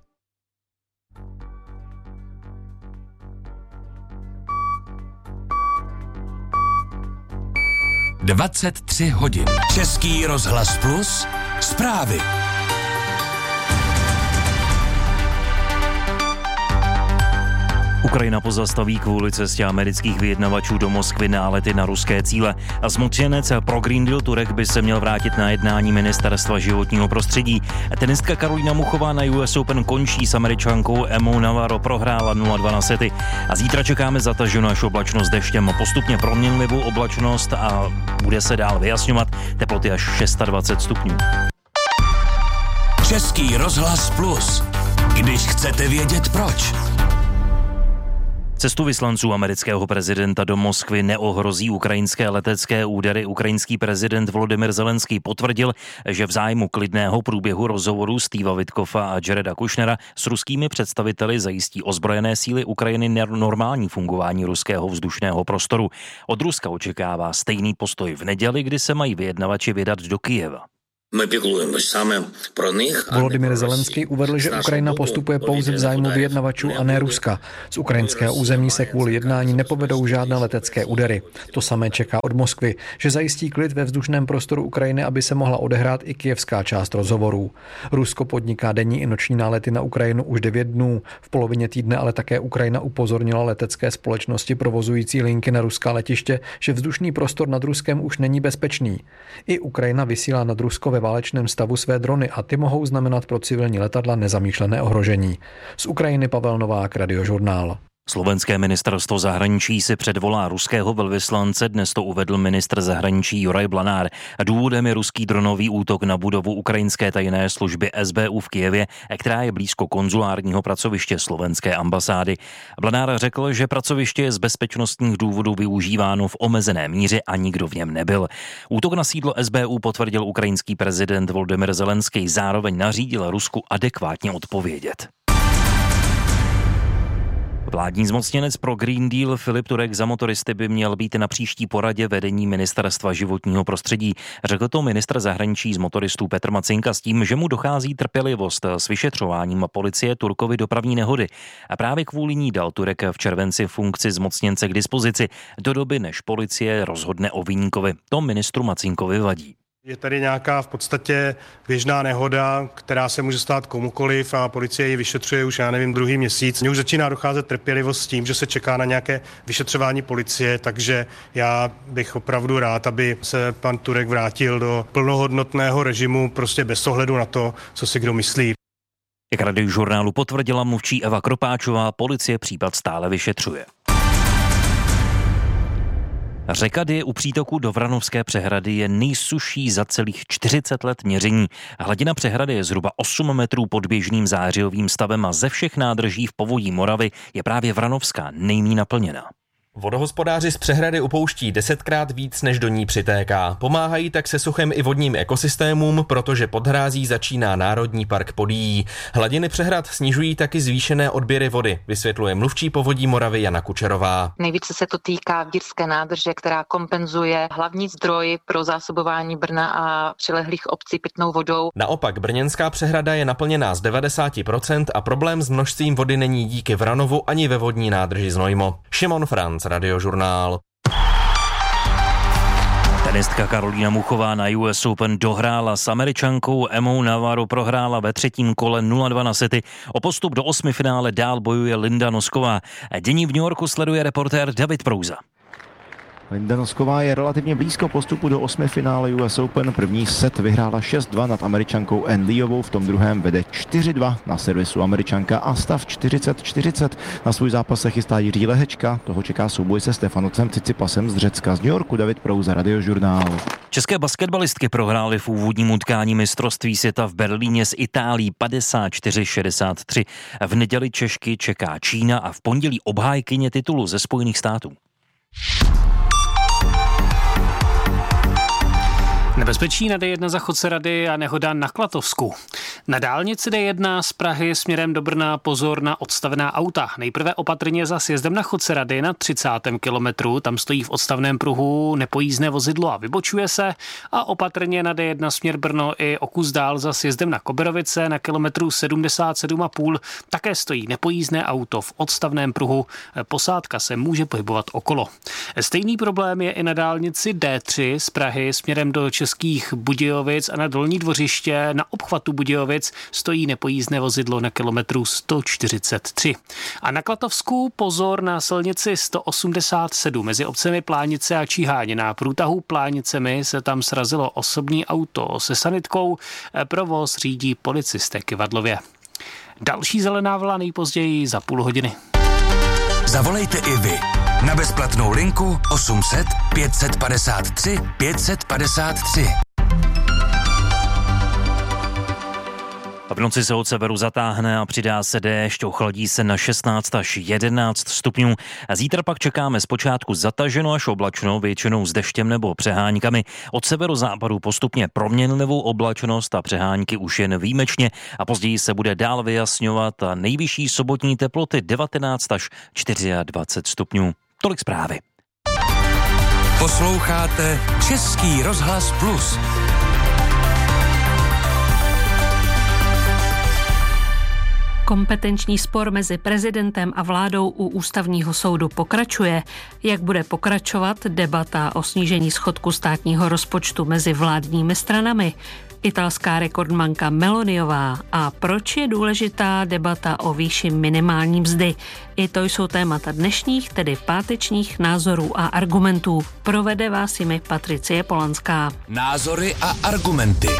dvacet tři hodin. Český rozhlas Plus, zprávy. Ukrajina pozastaví kvůli cestě amerických vyjednavačů do Moskvy nálety na ruské cíle. A zmocněnec pro Green Deal Turek by se měl vrátit na jednání ministerstva životního prostředí. Tenistka Karolína Muchová na U S Open končí s Američankou Emmou Navarro, prohrála nula dva na sety. A zítra čekáme zataženou až oblačnost deštěm, postupně proměnlivou oblačnost a bude se dál vyjasňovat, teploty až dvacet šest stupňů. Český rozhlas Plus. Když chcete vědět proč. Cestu vyslanců amerického prezidenta do Moskvy neohrozí ukrajinské letecké údery. Ukrajinský prezident Volodymyr Zelenský potvrdil, že v zájmu klidného průběhu rozhovorů Steva Witkoffa a Jareda Kushnera s ruskými představiteli zajistí ozbrojené síly Ukrajiny normální fungování ruského vzdušného prostoru. Od Ruska očekává stejný postoj v neděli, kdy se mají vyjednavači vydat do Kyjeva. Volodymyr Zelenský uvedl, že Ukrajina postupuje pouze v zájmu vyjednavačů a ne Ruska. Z ukrajinského území se kvůli jednání nepovedou žádné letecké údery. To samé čeká od Moskvy, že zajistí klid ve vzdušném prostoru Ukrajiny, aby se mohla odehrát i kyjevská část rozhovorů. Rusko podniká denní i noční nálety na Ukrajinu už devět dnů. V polovině týdne ale také Ukrajina upozornila letecké společnosti provozující linky na ruská letiště, že vzdušný prostor nad Ruskem už není bezpečný. I Ukrajina vysílá nad Rusko ve válečném stavu své drony a ty mohou znamenat pro civilní letadla nezamýšlené ohrožení. Z Ukrajiny Pavel Novák, Radiožurnál. Slovenské ministerstvo zahraničí si předvolá ruského velvyslance, dnes to uvedl ministr zahraničí Juraj Blanár. Důvodem je ruský dronový útok na budovu ukrajinské tajné služby S B U v Kyjevě, která je blízko konzulárního pracoviště slovenské ambasády. Blanár řekl, že pracoviště je z bezpečnostních důvodů využíváno v omezené míře a nikdo v něm nebyl. Útok na sídlo S B U potvrdil ukrajinský prezident Volodymyr Zelenský, zároveň nařídil Rusku adekvátně odpovědět. Vládní zmocněnec pro Green Deal Filip Turek za motoristy by měl být na příští poradě vedení ministerstva životního prostředí. Řekl to ministr zahraničí z motoristů Petr Macinka s tím, že mu dochází trpělivost s vyšetřováním policie Turkovy dopravní nehody. A právě kvůli ní dal Turek v červenci funkci zmocněnce k dispozici do doby, než policie rozhodne o viníkovi. To ministru Macinkovi vadí. Je tady nějaká v podstatě běžná nehoda, která se může stát komukoliv a policie ji vyšetřuje už, já nevím, druhý měsíc. Mně už začíná docházet trpělivost s tím, že se čeká na nějaké vyšetřování policie, takže já bych opravdu rád, aby se pan Turek vrátil do plnohodnotného režimu, prostě bez ohledu na to, co si kdo myslí. Jak Radiožurnálu potvrdila mluvčí Eva Kropáčová, policie případ stále vyšetřuje. Řeka Dyje u přítoku do Vranovské přehrady je nejsušší za celých čtyřicet let měření. Hladina přehrady je zhruba osm metrů pod běžným zářijovým stavem a ze všech nádrží v povodí Moravy je právě Vranovská nejméně naplněna. Vodohospodáři z přehrady upouští desetkrát víc, než do ní přitéká. Pomáhají tak se suchem i vodním ekosystémům, protože pod hrází začíná Národní park Podyjí. Hladiny přehrad snižují taky zvýšené odběry vody, vysvětluje mluvčí Povodí Moravy Jana Kučerová. Nejvíce se to týká Vdírské nádrže, která kompenzuje hlavní zdroj pro zásobování Brna a přilehlých obcí pitnou vodou. Naopak brněnská přehrada je naplněná z devadesát procent a problém s množstvím vody není díky Vranovu ani ve vodní nádrži Znojmo. Šimon Franc, Radiožurnál. Tenistka Karolína Muchová na U S Open dohrála s Američankou Emmou Navarro, prohrála ve třetím kole nula dva na sety. O postup do osmifinále dál bojuje Linda Nosková. Dění v New Yorku sleduje reportér David Prouza. Linda Nosková je relativně blízko postupu do osmifinále U S Open. První set vyhrála šest dva nad Američankou Ann Leovou, v tom druhém vede čtyři dva na servisu Američanka a stav čtyřicet čtyřicet. Na svůj zápas se chystá Jiří Lehečka, toho čeká souboj se Stefanocem Cicipasem z Řecka. Z New Yorku David Prouza, Radiožurnál. České basketbalistky prohrály v úvodním utkání mistrovství světa v Berlíně s Itálií padesát čtyři šedesát tři. V neděli Češky čeká Čína a v pondělí obhájkyně titulu ze Spojených států. Nebezpečí na D jedna za Chodce Rady a nehoda na Klatovsku. Na dálnici D jedna z Prahy směrem do Brna pozor na odstavná auta. Nejprve opatrně za sjezdem na Chodce Rady na třicátém kilometru. Tam stojí v odstavném pruhu nepojízdné vozidlo a vybočuje se. A opatrně na D jedna směr Brno i o kus dál za sjezdem na Koberovice na kilometru sedmdesát sedm a půl. Také stojí nepojízdné auto v odstavném pruhu. Posádka se může pohybovat okolo. Stejný problém je i na dálnici D tři z Prahy směrem do Českých Budějovic a na Dolní Dvořiště na obchvatu Budějovic stojí nepojízdné vozidlo na kilometru sto čtyřicet tři. A na Klatovsku pozor na silnici sto osmdesát sedm mezi obcemi Plánice a Číháň. Na průtahu Plánicemi se tam srazilo osobní auto se sanitkou. Provoz řídí policisté Kyvadlově. Další zelená vlna nejpozději za půl hodiny. Zavolejte i vy na bezplatnou linku osm set pět set padesát tři pět set padesát tři. V noci se od severu zatáhne a přidá se déšť, ochladí se na šestnáct až jedenáct stupňů. A zítra pak čekáme zpočátku zataženo až oblačno, většinou s deštěm nebo přeháňkami. Od severozápadu postupně proměnlivou oblačnost a přeháňky už jen výjimečně a později se bude dál vyjasňovat a nejvyšší sobotní teploty devatenáct až dvacet čtyři stupňů. Tolik zprávy. Posloucháte Český rozhlas Plus. Kompetenční spor mezi prezidentem a vládou u ústavního soudu pokračuje. Jak bude pokračovat debata o snížení schodku státního rozpočtu mezi vládními stranami? Italská rekordmanka Meloniová a proč je důležitá debata o výši minimální mzdy. I to jsou témata dnešních, tedy pátečních názorů a argumentů. Provede vás jimi Patricie Polanská. Názory a argumenty.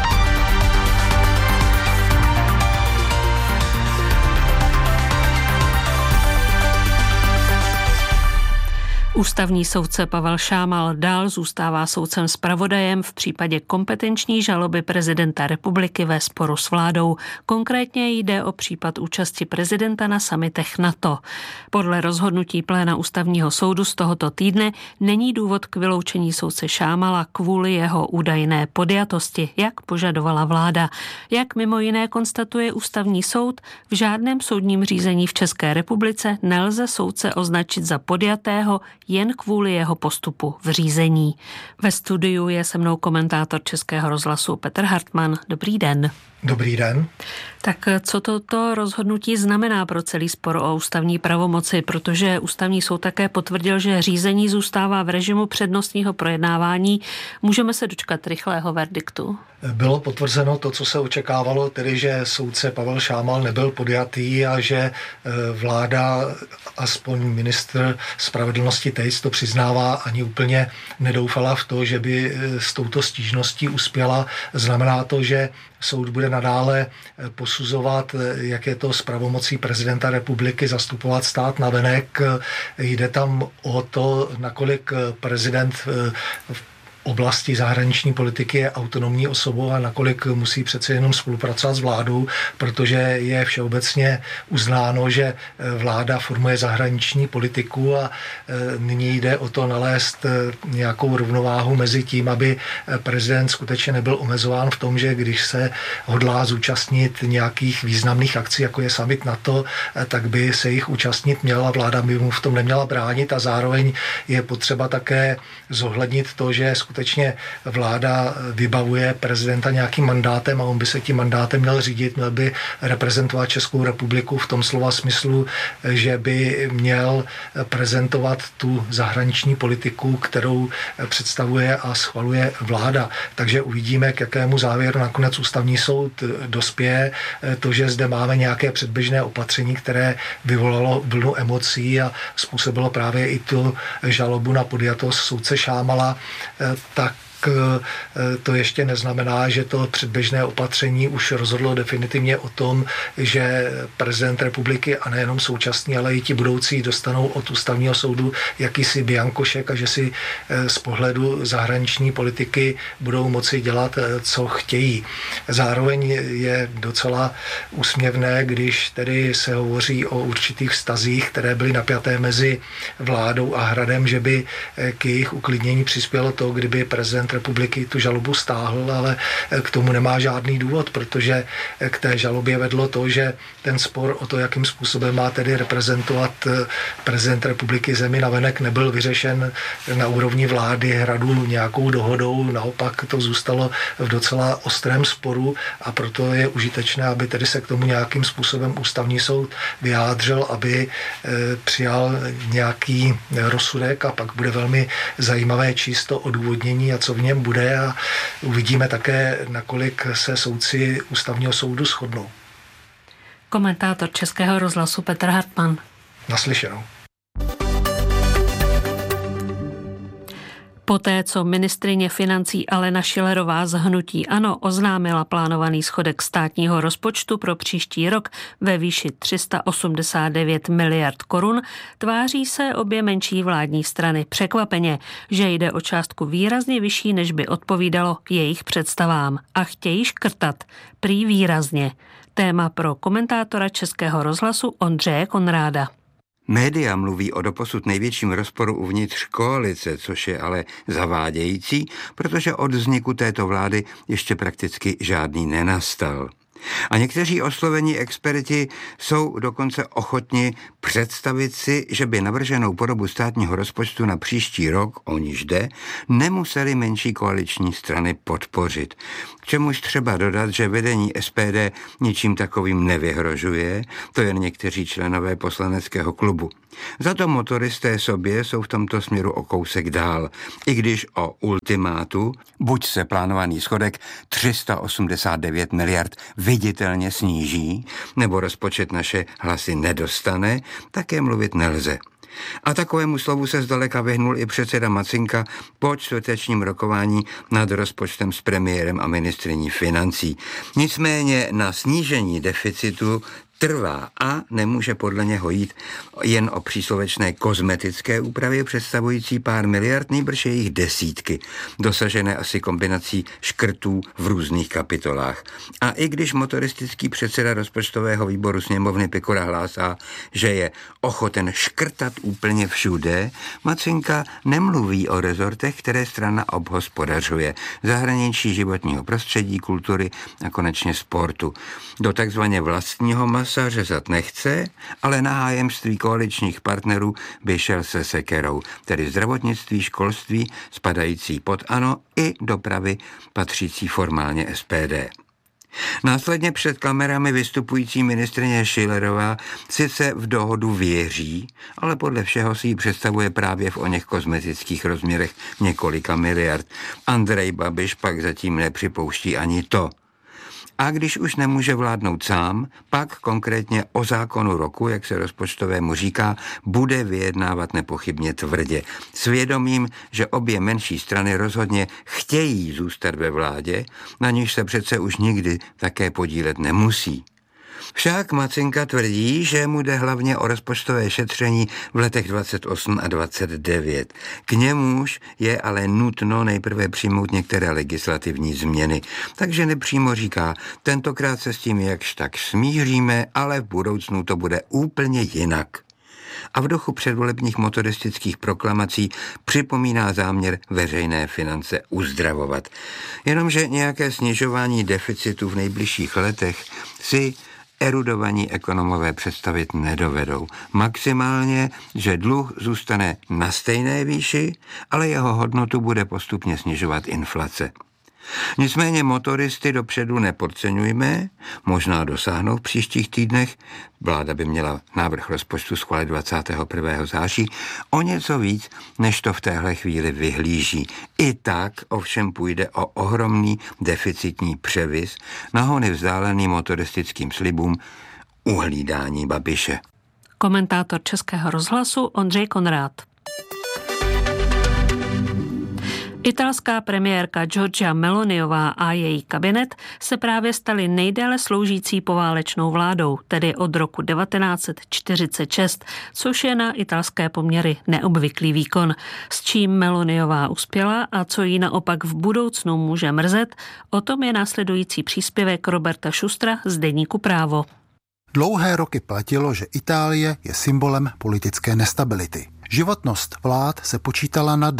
Ústavní soudce Pavel Šámal dál zůstává soudcem zpravodajem v případě kompetenční žaloby prezidenta republiky ve sporu s vládou. Konkrétně jde o případ účasti prezidenta na summitech NATO. Podle rozhodnutí pléna ústavního soudu z tohoto týdne není důvod k vyloučení soudce Šámala kvůli jeho údajné podjatosti, jak požadovala vláda. Jak mimo jiné konstatuje ústavní soud, v žádném soudním řízení v České republice nelze soudce označit za podjatého jen kvůli jeho postupu v řízení. Ve studiu je se mnou komentátor Českého rozhlasu Petr Hartmann. Dobrý den. Dobrý den. Tak co toto rozhodnutí znamená pro celý spor o ústavní pravomoci, protože ústavní soud také potvrdil, že řízení zůstává v režimu přednostního projednávání. Můžeme se dočkat rychlého verdiktu? Bylo potvrzeno to, co se očekávalo, tedy že soudce Pavel Šámal nebyl podjatý a že vláda, aspoň ministr spravedlnosti Tejc to přiznává, ani úplně nedoufala v to, že by s touto stížností uspěla. Znamená to, že soud bude nadále posuzovat, jak je to s pravomocí prezidenta republiky zastupovat stát navenek. Jde tam o to, nakolik prezident v oblasti zahraniční politiky je autonomní osobou a nakolik musí přece jenom spolupracovat s vládou, protože je všeobecně uznáno, že vláda formuje zahraniční politiku a nyní jde o to nalézt nějakou rovnováhu mezi tím, aby prezident skutečně nebyl omezován v tom, že když se hodlá zúčastnit nějakých významných akcí, jako je summit NATO, tak by se jich účastnit měla, vláda by mu v tom neměla bránit a zároveň je potřeba také zohlednit to, že skutečně vláda vybavuje prezidenta nějakým mandátem a on by se tím mandátem měl řídit, měl by reprezentovat Českou republiku v tom slova smyslu, že by měl prezentovat tu zahraniční politiku, kterou představuje a schvaluje vláda. Takže uvidíme, k jakému závěru nakonec ústavní soud dospěje. To, že zde máme nějaké předběžné opatření, které vyvolalo vlnu emocí a způsobilo právě i tu žalobu na podjatost soudce Šámala, tak to ještě neznamená, že to předběžné opatření už rozhodlo definitivně o tom, že prezident republiky a nejenom současný, ale i ti budoucí dostanou od ústavního soudu jakýsi biankošek a že si z pohledu zahraniční politiky budou moci dělat, co chtějí. Zároveň je docela úsměvné, když tedy se hovoří o určitých vztazích, které byly napjaté mezi vládou a Hradem, že by k jejich uklidnění přispělo to, kdyby prezident prezident republiky tu žalobu stáhl, ale k tomu nemá žádný důvod, protože k té žalobě vedlo to, že ten spor o to, jakým způsobem má tedy reprezentovat prezident republiky zemi navenek, nebyl vyřešen na úrovni vlády hradu nějakou dohodou, naopak to zůstalo v docela ostrém sporu a proto je užitečné, aby tedy se k tomu nějakým způsobem ústavní soud vyjádřil, aby přijal nějaký rozsudek a pak bude velmi zajímavé číst to odůvodnění a co v něm bude a uvidíme také, nakolik se soudci ústavního soudu shodnou. Komentátor Českého rozhlasu Petr Hartmann. Naslyšenou. Poté, co ministryně financí Alena Schillerová z hnutí ANO oznámila plánovaný schodek státního rozpočtu pro příští rok ve výši tři sta osmdesát devět miliard korun, tváří se obě menší vládní strany překvapeně, že jde o částku výrazně vyšší, než by odpovídalo jejich představám a chtějí škrtat, prý výrazně. Téma pro komentátora Českého rozhlasu Ondřeje Konráda. Média mluví o doposud největším rozporu uvnitř koalice, což je ale zavádějící, protože od vzniku této vlády ještě prakticky žádný nenastal. A někteří oslovení experti jsou dokonce ochotni představit si, že by navrženou podobu státního rozpočtu na příští rok, o níž jde, nemuseli menší koaliční strany podpořit. K čemuž třeba dodat, že vedení S P D ničím takovým nevyhrožuje, to jen někteří členové poslaneckého klubu. Za to motoristé sobě jsou v tomto směru o kousek dál, i když o ultimátu, buď se plánovaný schodek tři sta osmdesát devět miliard viditelně sníží, nebo rozpočet naše hlasy nedostane, také mluvit nelze. A takovému slovu se zdaleka vyhnul i předseda Macinka po čtvrtečním rokování nad rozpočtem s premiérem a ministryní financí. Nicméně na snížení deficitu trvá a nemůže podle něho jít jen o příslovečné kozmetické úpravy představující pár miliard, nýbrž jejich desítky, dosažené asi kombinací škrtů v různých kapitolách. A i když motoristický předseda rozpočtového výboru sněmovny Pikora hlásá, že je ochoten škrtat úplně všude, Macinka nemluví o rezortech, které strana obhospodařuje, zahraničí, životního prostředí, kultury a konečně sportu. Do takzvaně vlastního masa řezat nechce, ale na hájemství koaličních partnerů by šel se sekerou, tedy zdravotnictví, školství, spadající pod ANO i dopravy, patřící formálně S P D. Následně před kamerami vystupující ministryně Schillerová sice v dohodu věří, ale podle všeho si ji představuje právě v oněch kozmetických rozměrech několika miliard. Andrej Babiš pak zatím nepřipouští ani to. A když už nemůže vládnout sám, pak konkrétně o zákonu roku, jak se rozpočtovému říká, bude vyjednávat nepochybně tvrdě. Svědomím, že obě menší strany rozhodně chtějí zůstat ve vládě, na níž se přece už nikdy také podílet nemusí. Však Macinka tvrdí, že mu jde hlavně o rozpočtové šetření v letech dvacet osm a dvacet devět. K němuž je ale nutno nejprve přijmout některé legislativní změny. Takže nepřímo říká, tentokrát se s tím jakž tak smíříme, ale v budoucnu to bude úplně jinak. A v duchu předvolebních motoristických proklamací připomíná záměr veřejné finance uzdravovat. Jenomže nějaké snižování deficitu v nejbližších letech si erudovaní ekonomové představit nedovedou. Maximálně, že dluh zůstane na stejné výši, ale jeho hodnotu bude postupně snižovat inflace. Nicméně motoristy dopředu nepodceňujme, možná dosáhnou v příštích týdnech, vláda by měla návrh rozpočtu schválit dvacátého prvního září, o něco víc, než to v téhle chvíli vyhlíží. I tak ovšem půjde o ohromný deficitní převis, nahony vzdálený motoristickým slibům uhlídání Babiše. Komentátor Českého rozhlasu Ondřej Konrád. Italská premiérka Giorgia Meloniová a její kabinet se právě stali nejdéle sloužící poválečnou vládou, tedy od roku devatenáct set čtyřicet šest, což je na italské poměry neobvyklý výkon. S čím Meloniová uspěla a co jí naopak v budoucnu může mrzet, o tom je následující příspěvek Roberta Šustra z deníku Právo. Dlouhé roky platilo, že Itálie je symbolem politické nestability. Životnost vlád se počítala na dny.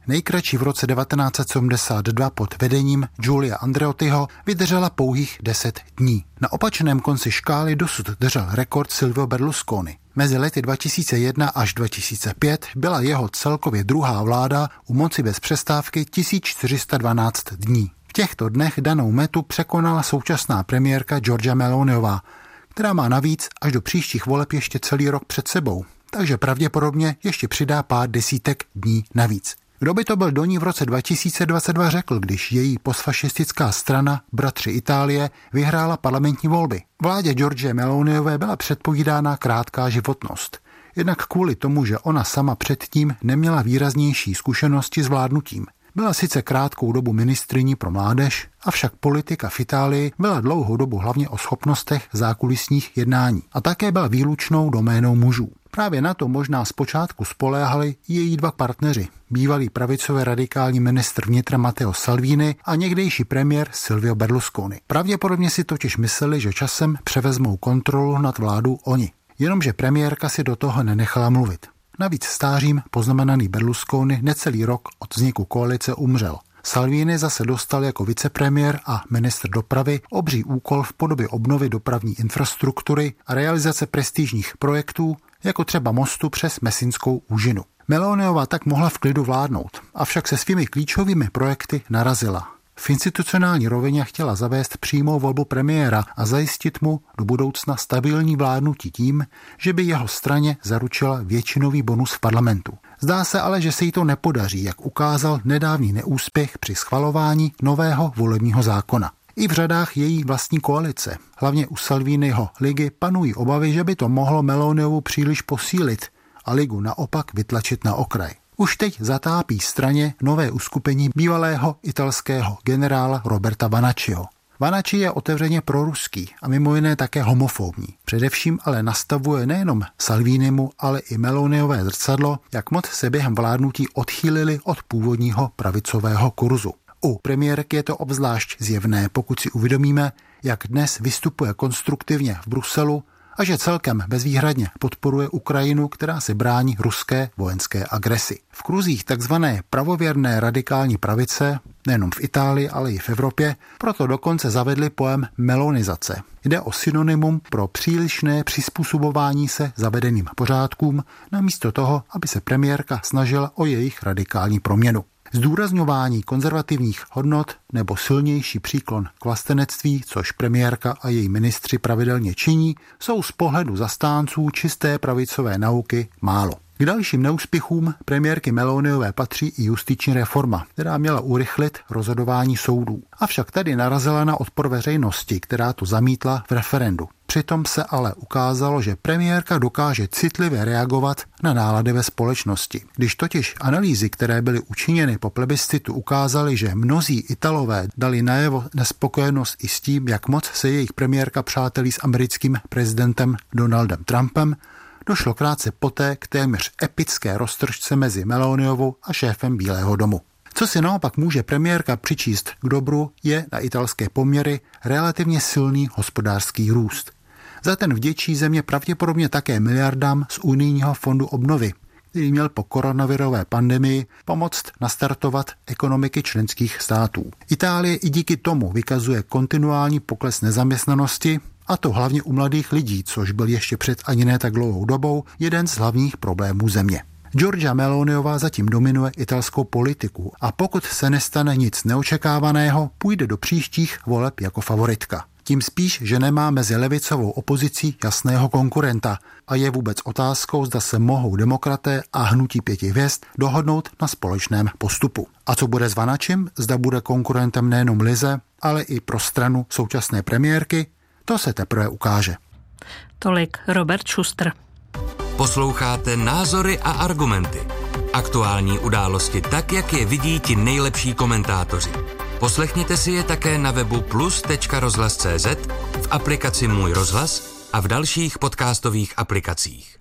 Nejkratší v roce devatenáct set sedmdesát dva pod vedením Giulia Andreottiho vydržela pouhých deset dní. Na opačném konci škály dosud držel rekord Silvio Berlusconi. Mezi lety dva tisíce jedna až dva tisíce pět byla jeho celkově druhá vláda u moci bez přestávky tisíc čtyři sta dvanáct dní. V těchto dnech danou metu překonala současná premiérka Giorgia Meloniová, která má navíc až do příštích voleb ještě celý rok před sebou, takže pravděpodobně ještě přidá pár desítek dní navíc. Kdo by to byl do ní v roce dva tisíce dvacet dva řekl, když její postfašistická strana Bratři Itálie vyhrála parlamentní volby. Vládě Giorgie Meloniové byla předpovídána krátká životnost. Jednak kvůli tomu, že ona sama předtím neměla výraznější zkušenosti s vládnutím. Byla sice krátkou dobu ministryní pro mládež, avšak politika v Itálii byla dlouhou dobu hlavně o schopnostech zákulisních jednání a také byla výlučnou doménou mužů. Právě na to možná zpočátku spoléhali i její dva partneři, bývalý pravicové radikální ministr vnitra Matteo Salvini a někdejší premiér Silvio Berlusconi. Pravděpodobně si totiž mysleli, že časem převezmou kontrolu nad vládou oni, jenomže premiérka si do toho nenechala mluvit. Navíc stářím poznamenaný Berlusconi necelý rok od vzniku koalice umřel. Salvini zase dostal jako vicepremiér a ministr dopravy obří úkol v podobě obnovy dopravní infrastruktury a realizace prestižních projektů, jako třeba mostu přes Messinskou úžinu. Meloniová tak mohla v klidu vládnout, avšak se svými klíčovými projekty narazila. V institucionální rovině chtěla zavést přímou volbu premiéra a zajistit mu do budoucna stabilní vládnutí tím, že by jeho straně zaručila většinový bonus v parlamentu. Zdá se ale, že se jí to nepodaří, jak ukázal nedávný neúspěch při schvalování nového volebního zákona. I v řadách její vlastní koalice, hlavně u Salviniho ligy, panují obavy, že by to mohlo Meloniovu příliš posílit a ligu naopak vytlačit na okraj. Už teď zatápí straně nové uskupení bývalého italského generála Roberta Vanacciho. Vanacci je otevřeně proruský a mimo jiné také homofobní. Především ale nastavuje nejenom Salvinimu, ale i Meloniové zrcadlo, jak moc se během vládnutí odchýlili od původního pravicového kurzu. U premiérky je to obzvlášť zjevné, pokud si uvědomíme, jak dnes vystupuje konstruktivně v Bruselu a že celkem bezvýhradně podporuje Ukrajinu, která se brání ruské vojenské agresi. V kruzích takzvané pravověrné radikální pravice, nejenom v Itálii, ale i v Evropě, proto dokonce zavedli pojem melonizace. Jde o synonymum pro přílišné přizpůsobování se zavedeným pořádkům, namísto toho, aby se premiérka snažila o jejich radikální proměnu. Zdůrazňování konzervativních hodnot nebo silnější příklon k vlastenectví, což premiérka a její ministři pravidelně činí, jsou z pohledu zastánců čisté pravicové nauky málo. K dalším neúspěchům premiérky Meloniové patří i justiční reforma, která měla urychlit rozhodování soudů. Avšak tady narazila na odpor veřejnosti, která to zamítla v referendu. Přitom se ale ukázalo, že premiérka dokáže citlivě reagovat na nálady ve společnosti. Když totiž analýzy, které byly učiněny po plebiscitu, ukázaly, že mnozí Italové dali najevo nespokojenost i s tím, jak moc se jejich premiérka přátelí s americkým prezidentem Donaldem Trumpem, došlo krátce poté k téměř epické roztržce mezi Meloniovou a šéfem Bílého domu. Co si naopak může premiérka přičíst k dobru, je na italské poměry relativně silný hospodářský růst. Za ten vděčí země pravděpodobně také miliardám z unijního fondu obnovy, který měl po koronavirové pandemii pomoct nastartovat ekonomiky členských států. Itálie i díky tomu vykazuje kontinuální pokles nezaměstnanosti, a to hlavně u mladých lidí, což byl ještě před ani ne tak dlouhou dobou jeden z hlavních problémů země. Giorgia Meloniová zatím dominuje italskou politiku a pokud se nestane nic neočekávaného, půjde do příštích voleb jako favoritka. Tím spíš, že nemá mezi levicovou opozicí jasného konkurenta a je vůbec otázkou, zda se mohou demokraté a hnutí pěti hvězd dohodnout na společném postupu. A co bude s Vanaccim, zda bude konkurentem nejenom Lize, ale i pro stranu současné premiérky, to se teprve ukáže. Tolik Robert Schuster. Posloucháte Názory a argumenty. Aktuální události tak, jak je vidí ti nejlepší komentátoři. Poslechněte si je také na webu plus tečka rozhlas tečka cé zet, v aplikaci Můj rozhlas a v dalších podcastových aplikacích.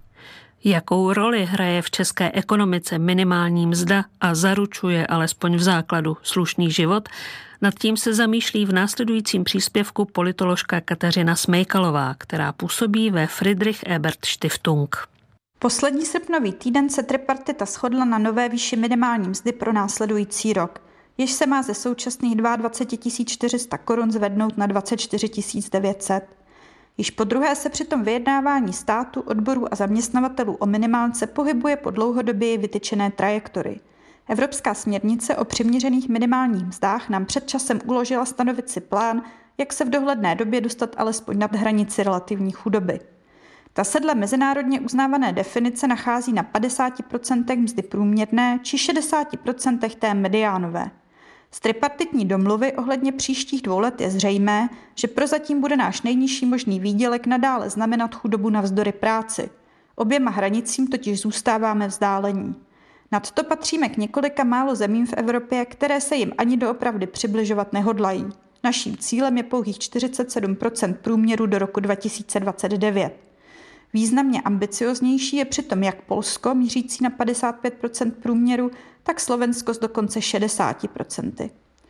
Jakou roli hraje v české ekonomice minimální mzda a zaručuje alespoň v základu slušný život? Nad tím se zamýšlí v následujícím příspěvku politoložka Kateřina Smejkalová, která působí ve Friedrich Ebert Stiftung. Poslední srpnový týden se tripartita shodla na nové výši minimální mzdy pro následující rok, jež se má ze současných dvacet dva tisíc čtyři sta korun zvednout na dvacet čtyři tisíc devět set. Již po druhé se přitom vyjednávání státu, odborů a zaměstnavatelů o minimálce pohybuje po dlouhodobě vytyčené trajektorii. Evropská směrnice o přiměřených minimálních mzdách nám před časem uložila stanovit si plán, jak se v dohledné době dostat alespoň nad hranici relativní chudoby. Ta se dle mezinárodně uznávané definice nachází na padesát procent mzdy průměrné či šedesát procent té mediánové. Z tripartitní domluvy ohledně příštích dvou let je zřejmé, že prozatím bude náš nejnižší možný výdělek nadále znamenat chudobu navzdory práci. Oběma hranicím totiž zůstáváme vzdálení. Nadto patříme k několika málo zemím v Evropě, které se jim ani doopravdy přibližovat nehodlají. Naším cílem je pouhých čtyřicet sedm procent průměru do roku dva tisíce dvacet devět. Významně ambicioznější je přitom jak Polsko, mířící na padesát pět procent průměru, tak Slovensko s dokonce šedesát procent.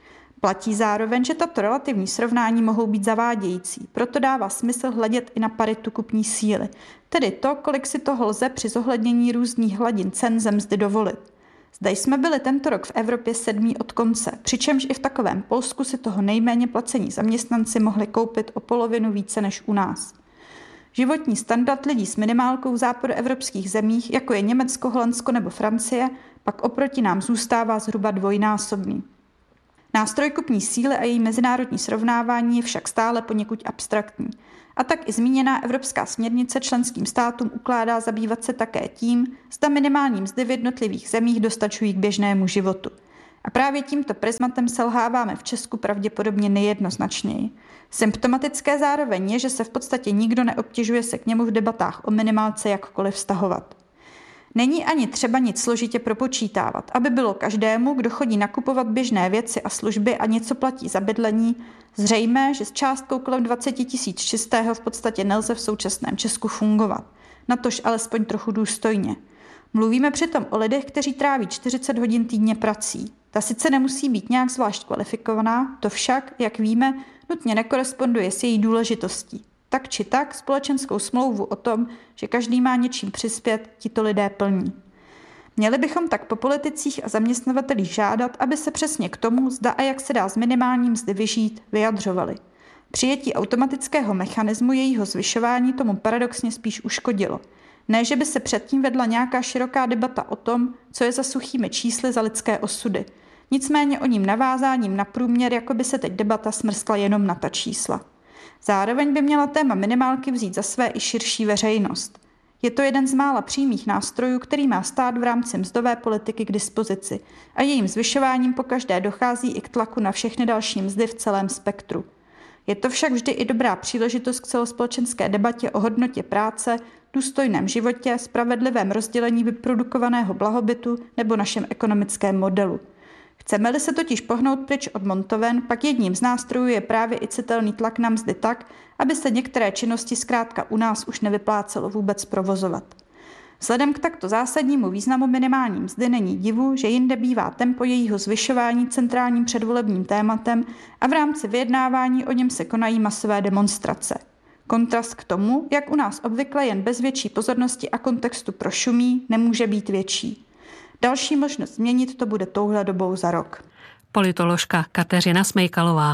Platí zároveň, že tato relativní srovnání mohou být zavádějící, proto dává smysl hledět i na paritu kupní síly, tedy to, kolik si toho lze při zohlednění různých hladin cen ze mzdy dovolit. Zde jsme byli tento rok v Evropě sedmí od konce, přičemž i v takovém Polsku si toho nejméně placení zaměstnanci mohli koupit o polovinu více než u nás. Životní standard lidí s minimálkou v západoevropských zemích, jako je Německo, Holandsko nebo Francie, pak oproti nám zůstává zhruba dvojnásobný. Nástroj kupní síly a její mezinárodní srovnávání je však stále poněkud abstraktní. A tak i zmíněná evropská směrnice členským státům ukládá zabývat se také tím, zda minimální mzdy v jednotlivých zemích dostačují k běžnému životu. A právě tímto prismatem selháváme v Česku pravděpodobně nejjednoznačněji. Symptomatické zároveň je, že se v podstatě nikdo neobtěžuje se k němu v debatách o minimálce jakkoliv vztahovat. Není ani třeba nic složitě propočítávat, aby bylo každému, kdo chodí nakupovat běžné věci a služby a něco platí za bydlení, zřejmé, že s částkou kolem dvacet tisíc čistého v podstatě nelze v současném Česku fungovat, natož alespoň trochu důstojně. Mluvíme přitom o lidech, kteří tráví čtyřicet hodin týdně prací. Ta sice nemusí být nějak zvlášť kvalifikovaná, to však, jak víme, nutně nekoresponduje s její důležitostí. Tak či tak společenskou smlouvu o tom, že každý má něčím přispět, tito lidé plní. Měli bychom tak po politicích a zaměstnavatelích žádat, aby se přesně k tomu, zda a jak se dá z minimální mzdy vyžít, vyjadřovali. Přijetí automatického mechanismu jejího zvyšování tomu paradoxně spíš uškodilo. Ne, že by se předtím vedla nějaká široká debata o tom, co je za suchými čísly za lidské osudy. Nicméně o ním navázáním na průměr, jako by se teď debata smrskla jenom na ta čísla. Zároveň by měla téma minimálky vzít za své i širší veřejnost. Je to jeden z mála přímých nástrojů, který má stát v rámci mzdové politiky k dispozici a jejím zvyšováním pokaždé dochází i k tlaku na všechny další mzdy v celém spektru. Je to však vždy i dobrá příležitost k celospolečenské debatě o hodnotě práce, důstojném životě, spravedlivém rozdělení vyprodukovaného blahobytu nebo našem ekonomickém modelu. Chceme-li se totiž pohnout pryč od montoven, pak jedním z nástrojů je právě i citelný tlak na mzdy tak, aby se některé činnosti zkrátka u nás už nevyplácelo vůbec provozovat. Vzhledem k takto zásadnímu významu minimální mzdy není divu, že jinde bývá tempo jejího zvyšování centrálním předvolebním tématem a v rámci vyjednávání o něm se konají masové demonstrace. Kontrast k tomu, jak u nás obvykle jen bez větší pozornosti a kontextu prošumí, nemůže být větší. Další možnost změnit to bude touhle dobou za rok. Politoložka Kateřina Smejkalová.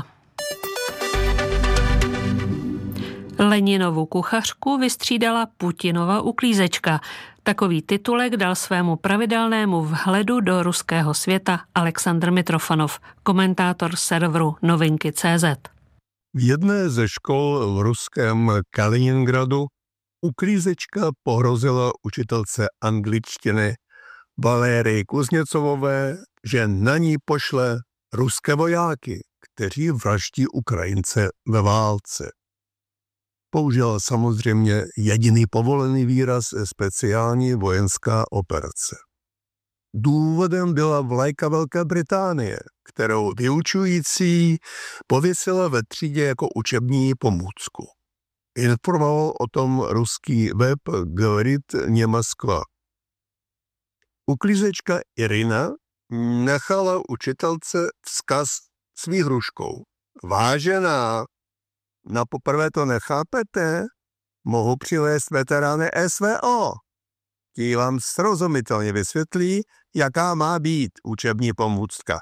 Leninovu kuchařku vystřídala Putinova uklízečka. Takový titulek dal svému pravidelnému vhledu do ruského světa Aleksandr Mitrofanov, komentátor serveru novinky tečka cé zet. V jedné ze škol v ruském Kaliningradu uklízečka pohrozila učitelce angličtiny Valérii Kuzněcovové, že na ní pošle ruské vojáky, kteří vraždí Ukrajince ve válce. Použila samozřejmě jediný povolený výraz speciální vojenská operace. Důvodem byla vlajka Velké Británie, kterou vyučující pověsila ve třídě jako učební pomůcku. Informoval o tom ruský web Говорит не Москва. Uklízečka Irina nechala učitelce vzkaz s výhruškou. Vážená, na poprvé to nechápete? Mohu přivést veterány es vé ó. ti vám srozumitelně vysvětlí, jaká má být učební pomůcka.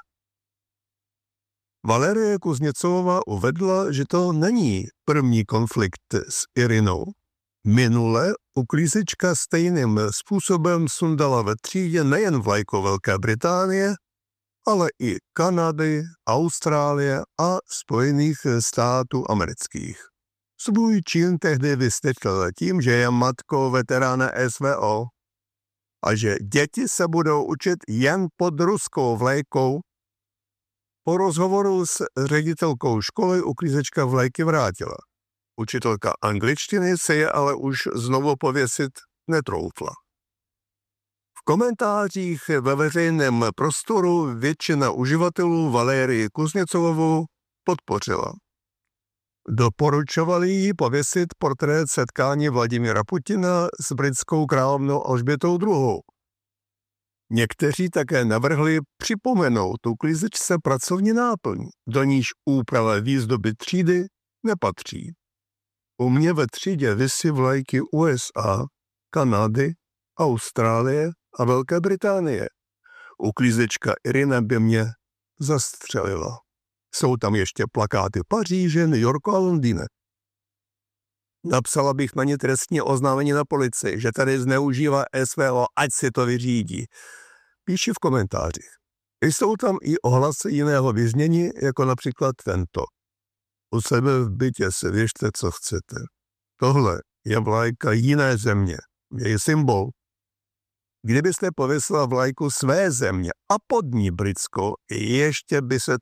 Valerie Kuzněcová uvedla, že to není první konflikt s Irinou. Minule uklízečka stejným způsobem sundala ve třídě nejen vlajku Velké Británie, ale i Kanady, Austrálie a Spojených států amerických. Svůj čin tehdy vysvětlil tím, že je matkou veterána S V O a že děti se budou učit jen pod ruskou vlajkou. Po rozhovoru s ředitelkou školy uklízečka vlajky vrátila. Učitelka angličtiny se je ale už znovu pověsit netroufla. V komentářích ve veřejném prostoru většina uživatelů Valérii Kuzněcovou podpořila. Doporučovali jí pověsit portrét setkání Vladimira Putina s britskou královnou Alžbětou druhou. Někteří také navrhli připomenout uklízečce pracovní náplň, do níž úprava výzdoby třídy nepatří. U mě ve třídě visí vlajky U S A, Kanady, Austrálie a Velké Británie. Uklízečka Irina by mě zastřelila. Jsou tam ještě plakáty Paříže, New Yorku a Londýne. Napsala bych na ně trestní oznámení na policii, že tady zneužívá S V O, ať si to vyřídí. Píši v komentářích. Jsou tam i ohlasy jiného vyznění, jako například tento. U sebe v bytě si věžte, co chcete. Tohle je vlajka jiné země, její symbol. Kdybyste pověsila vlajku své země a pod ní britskou, ještě by se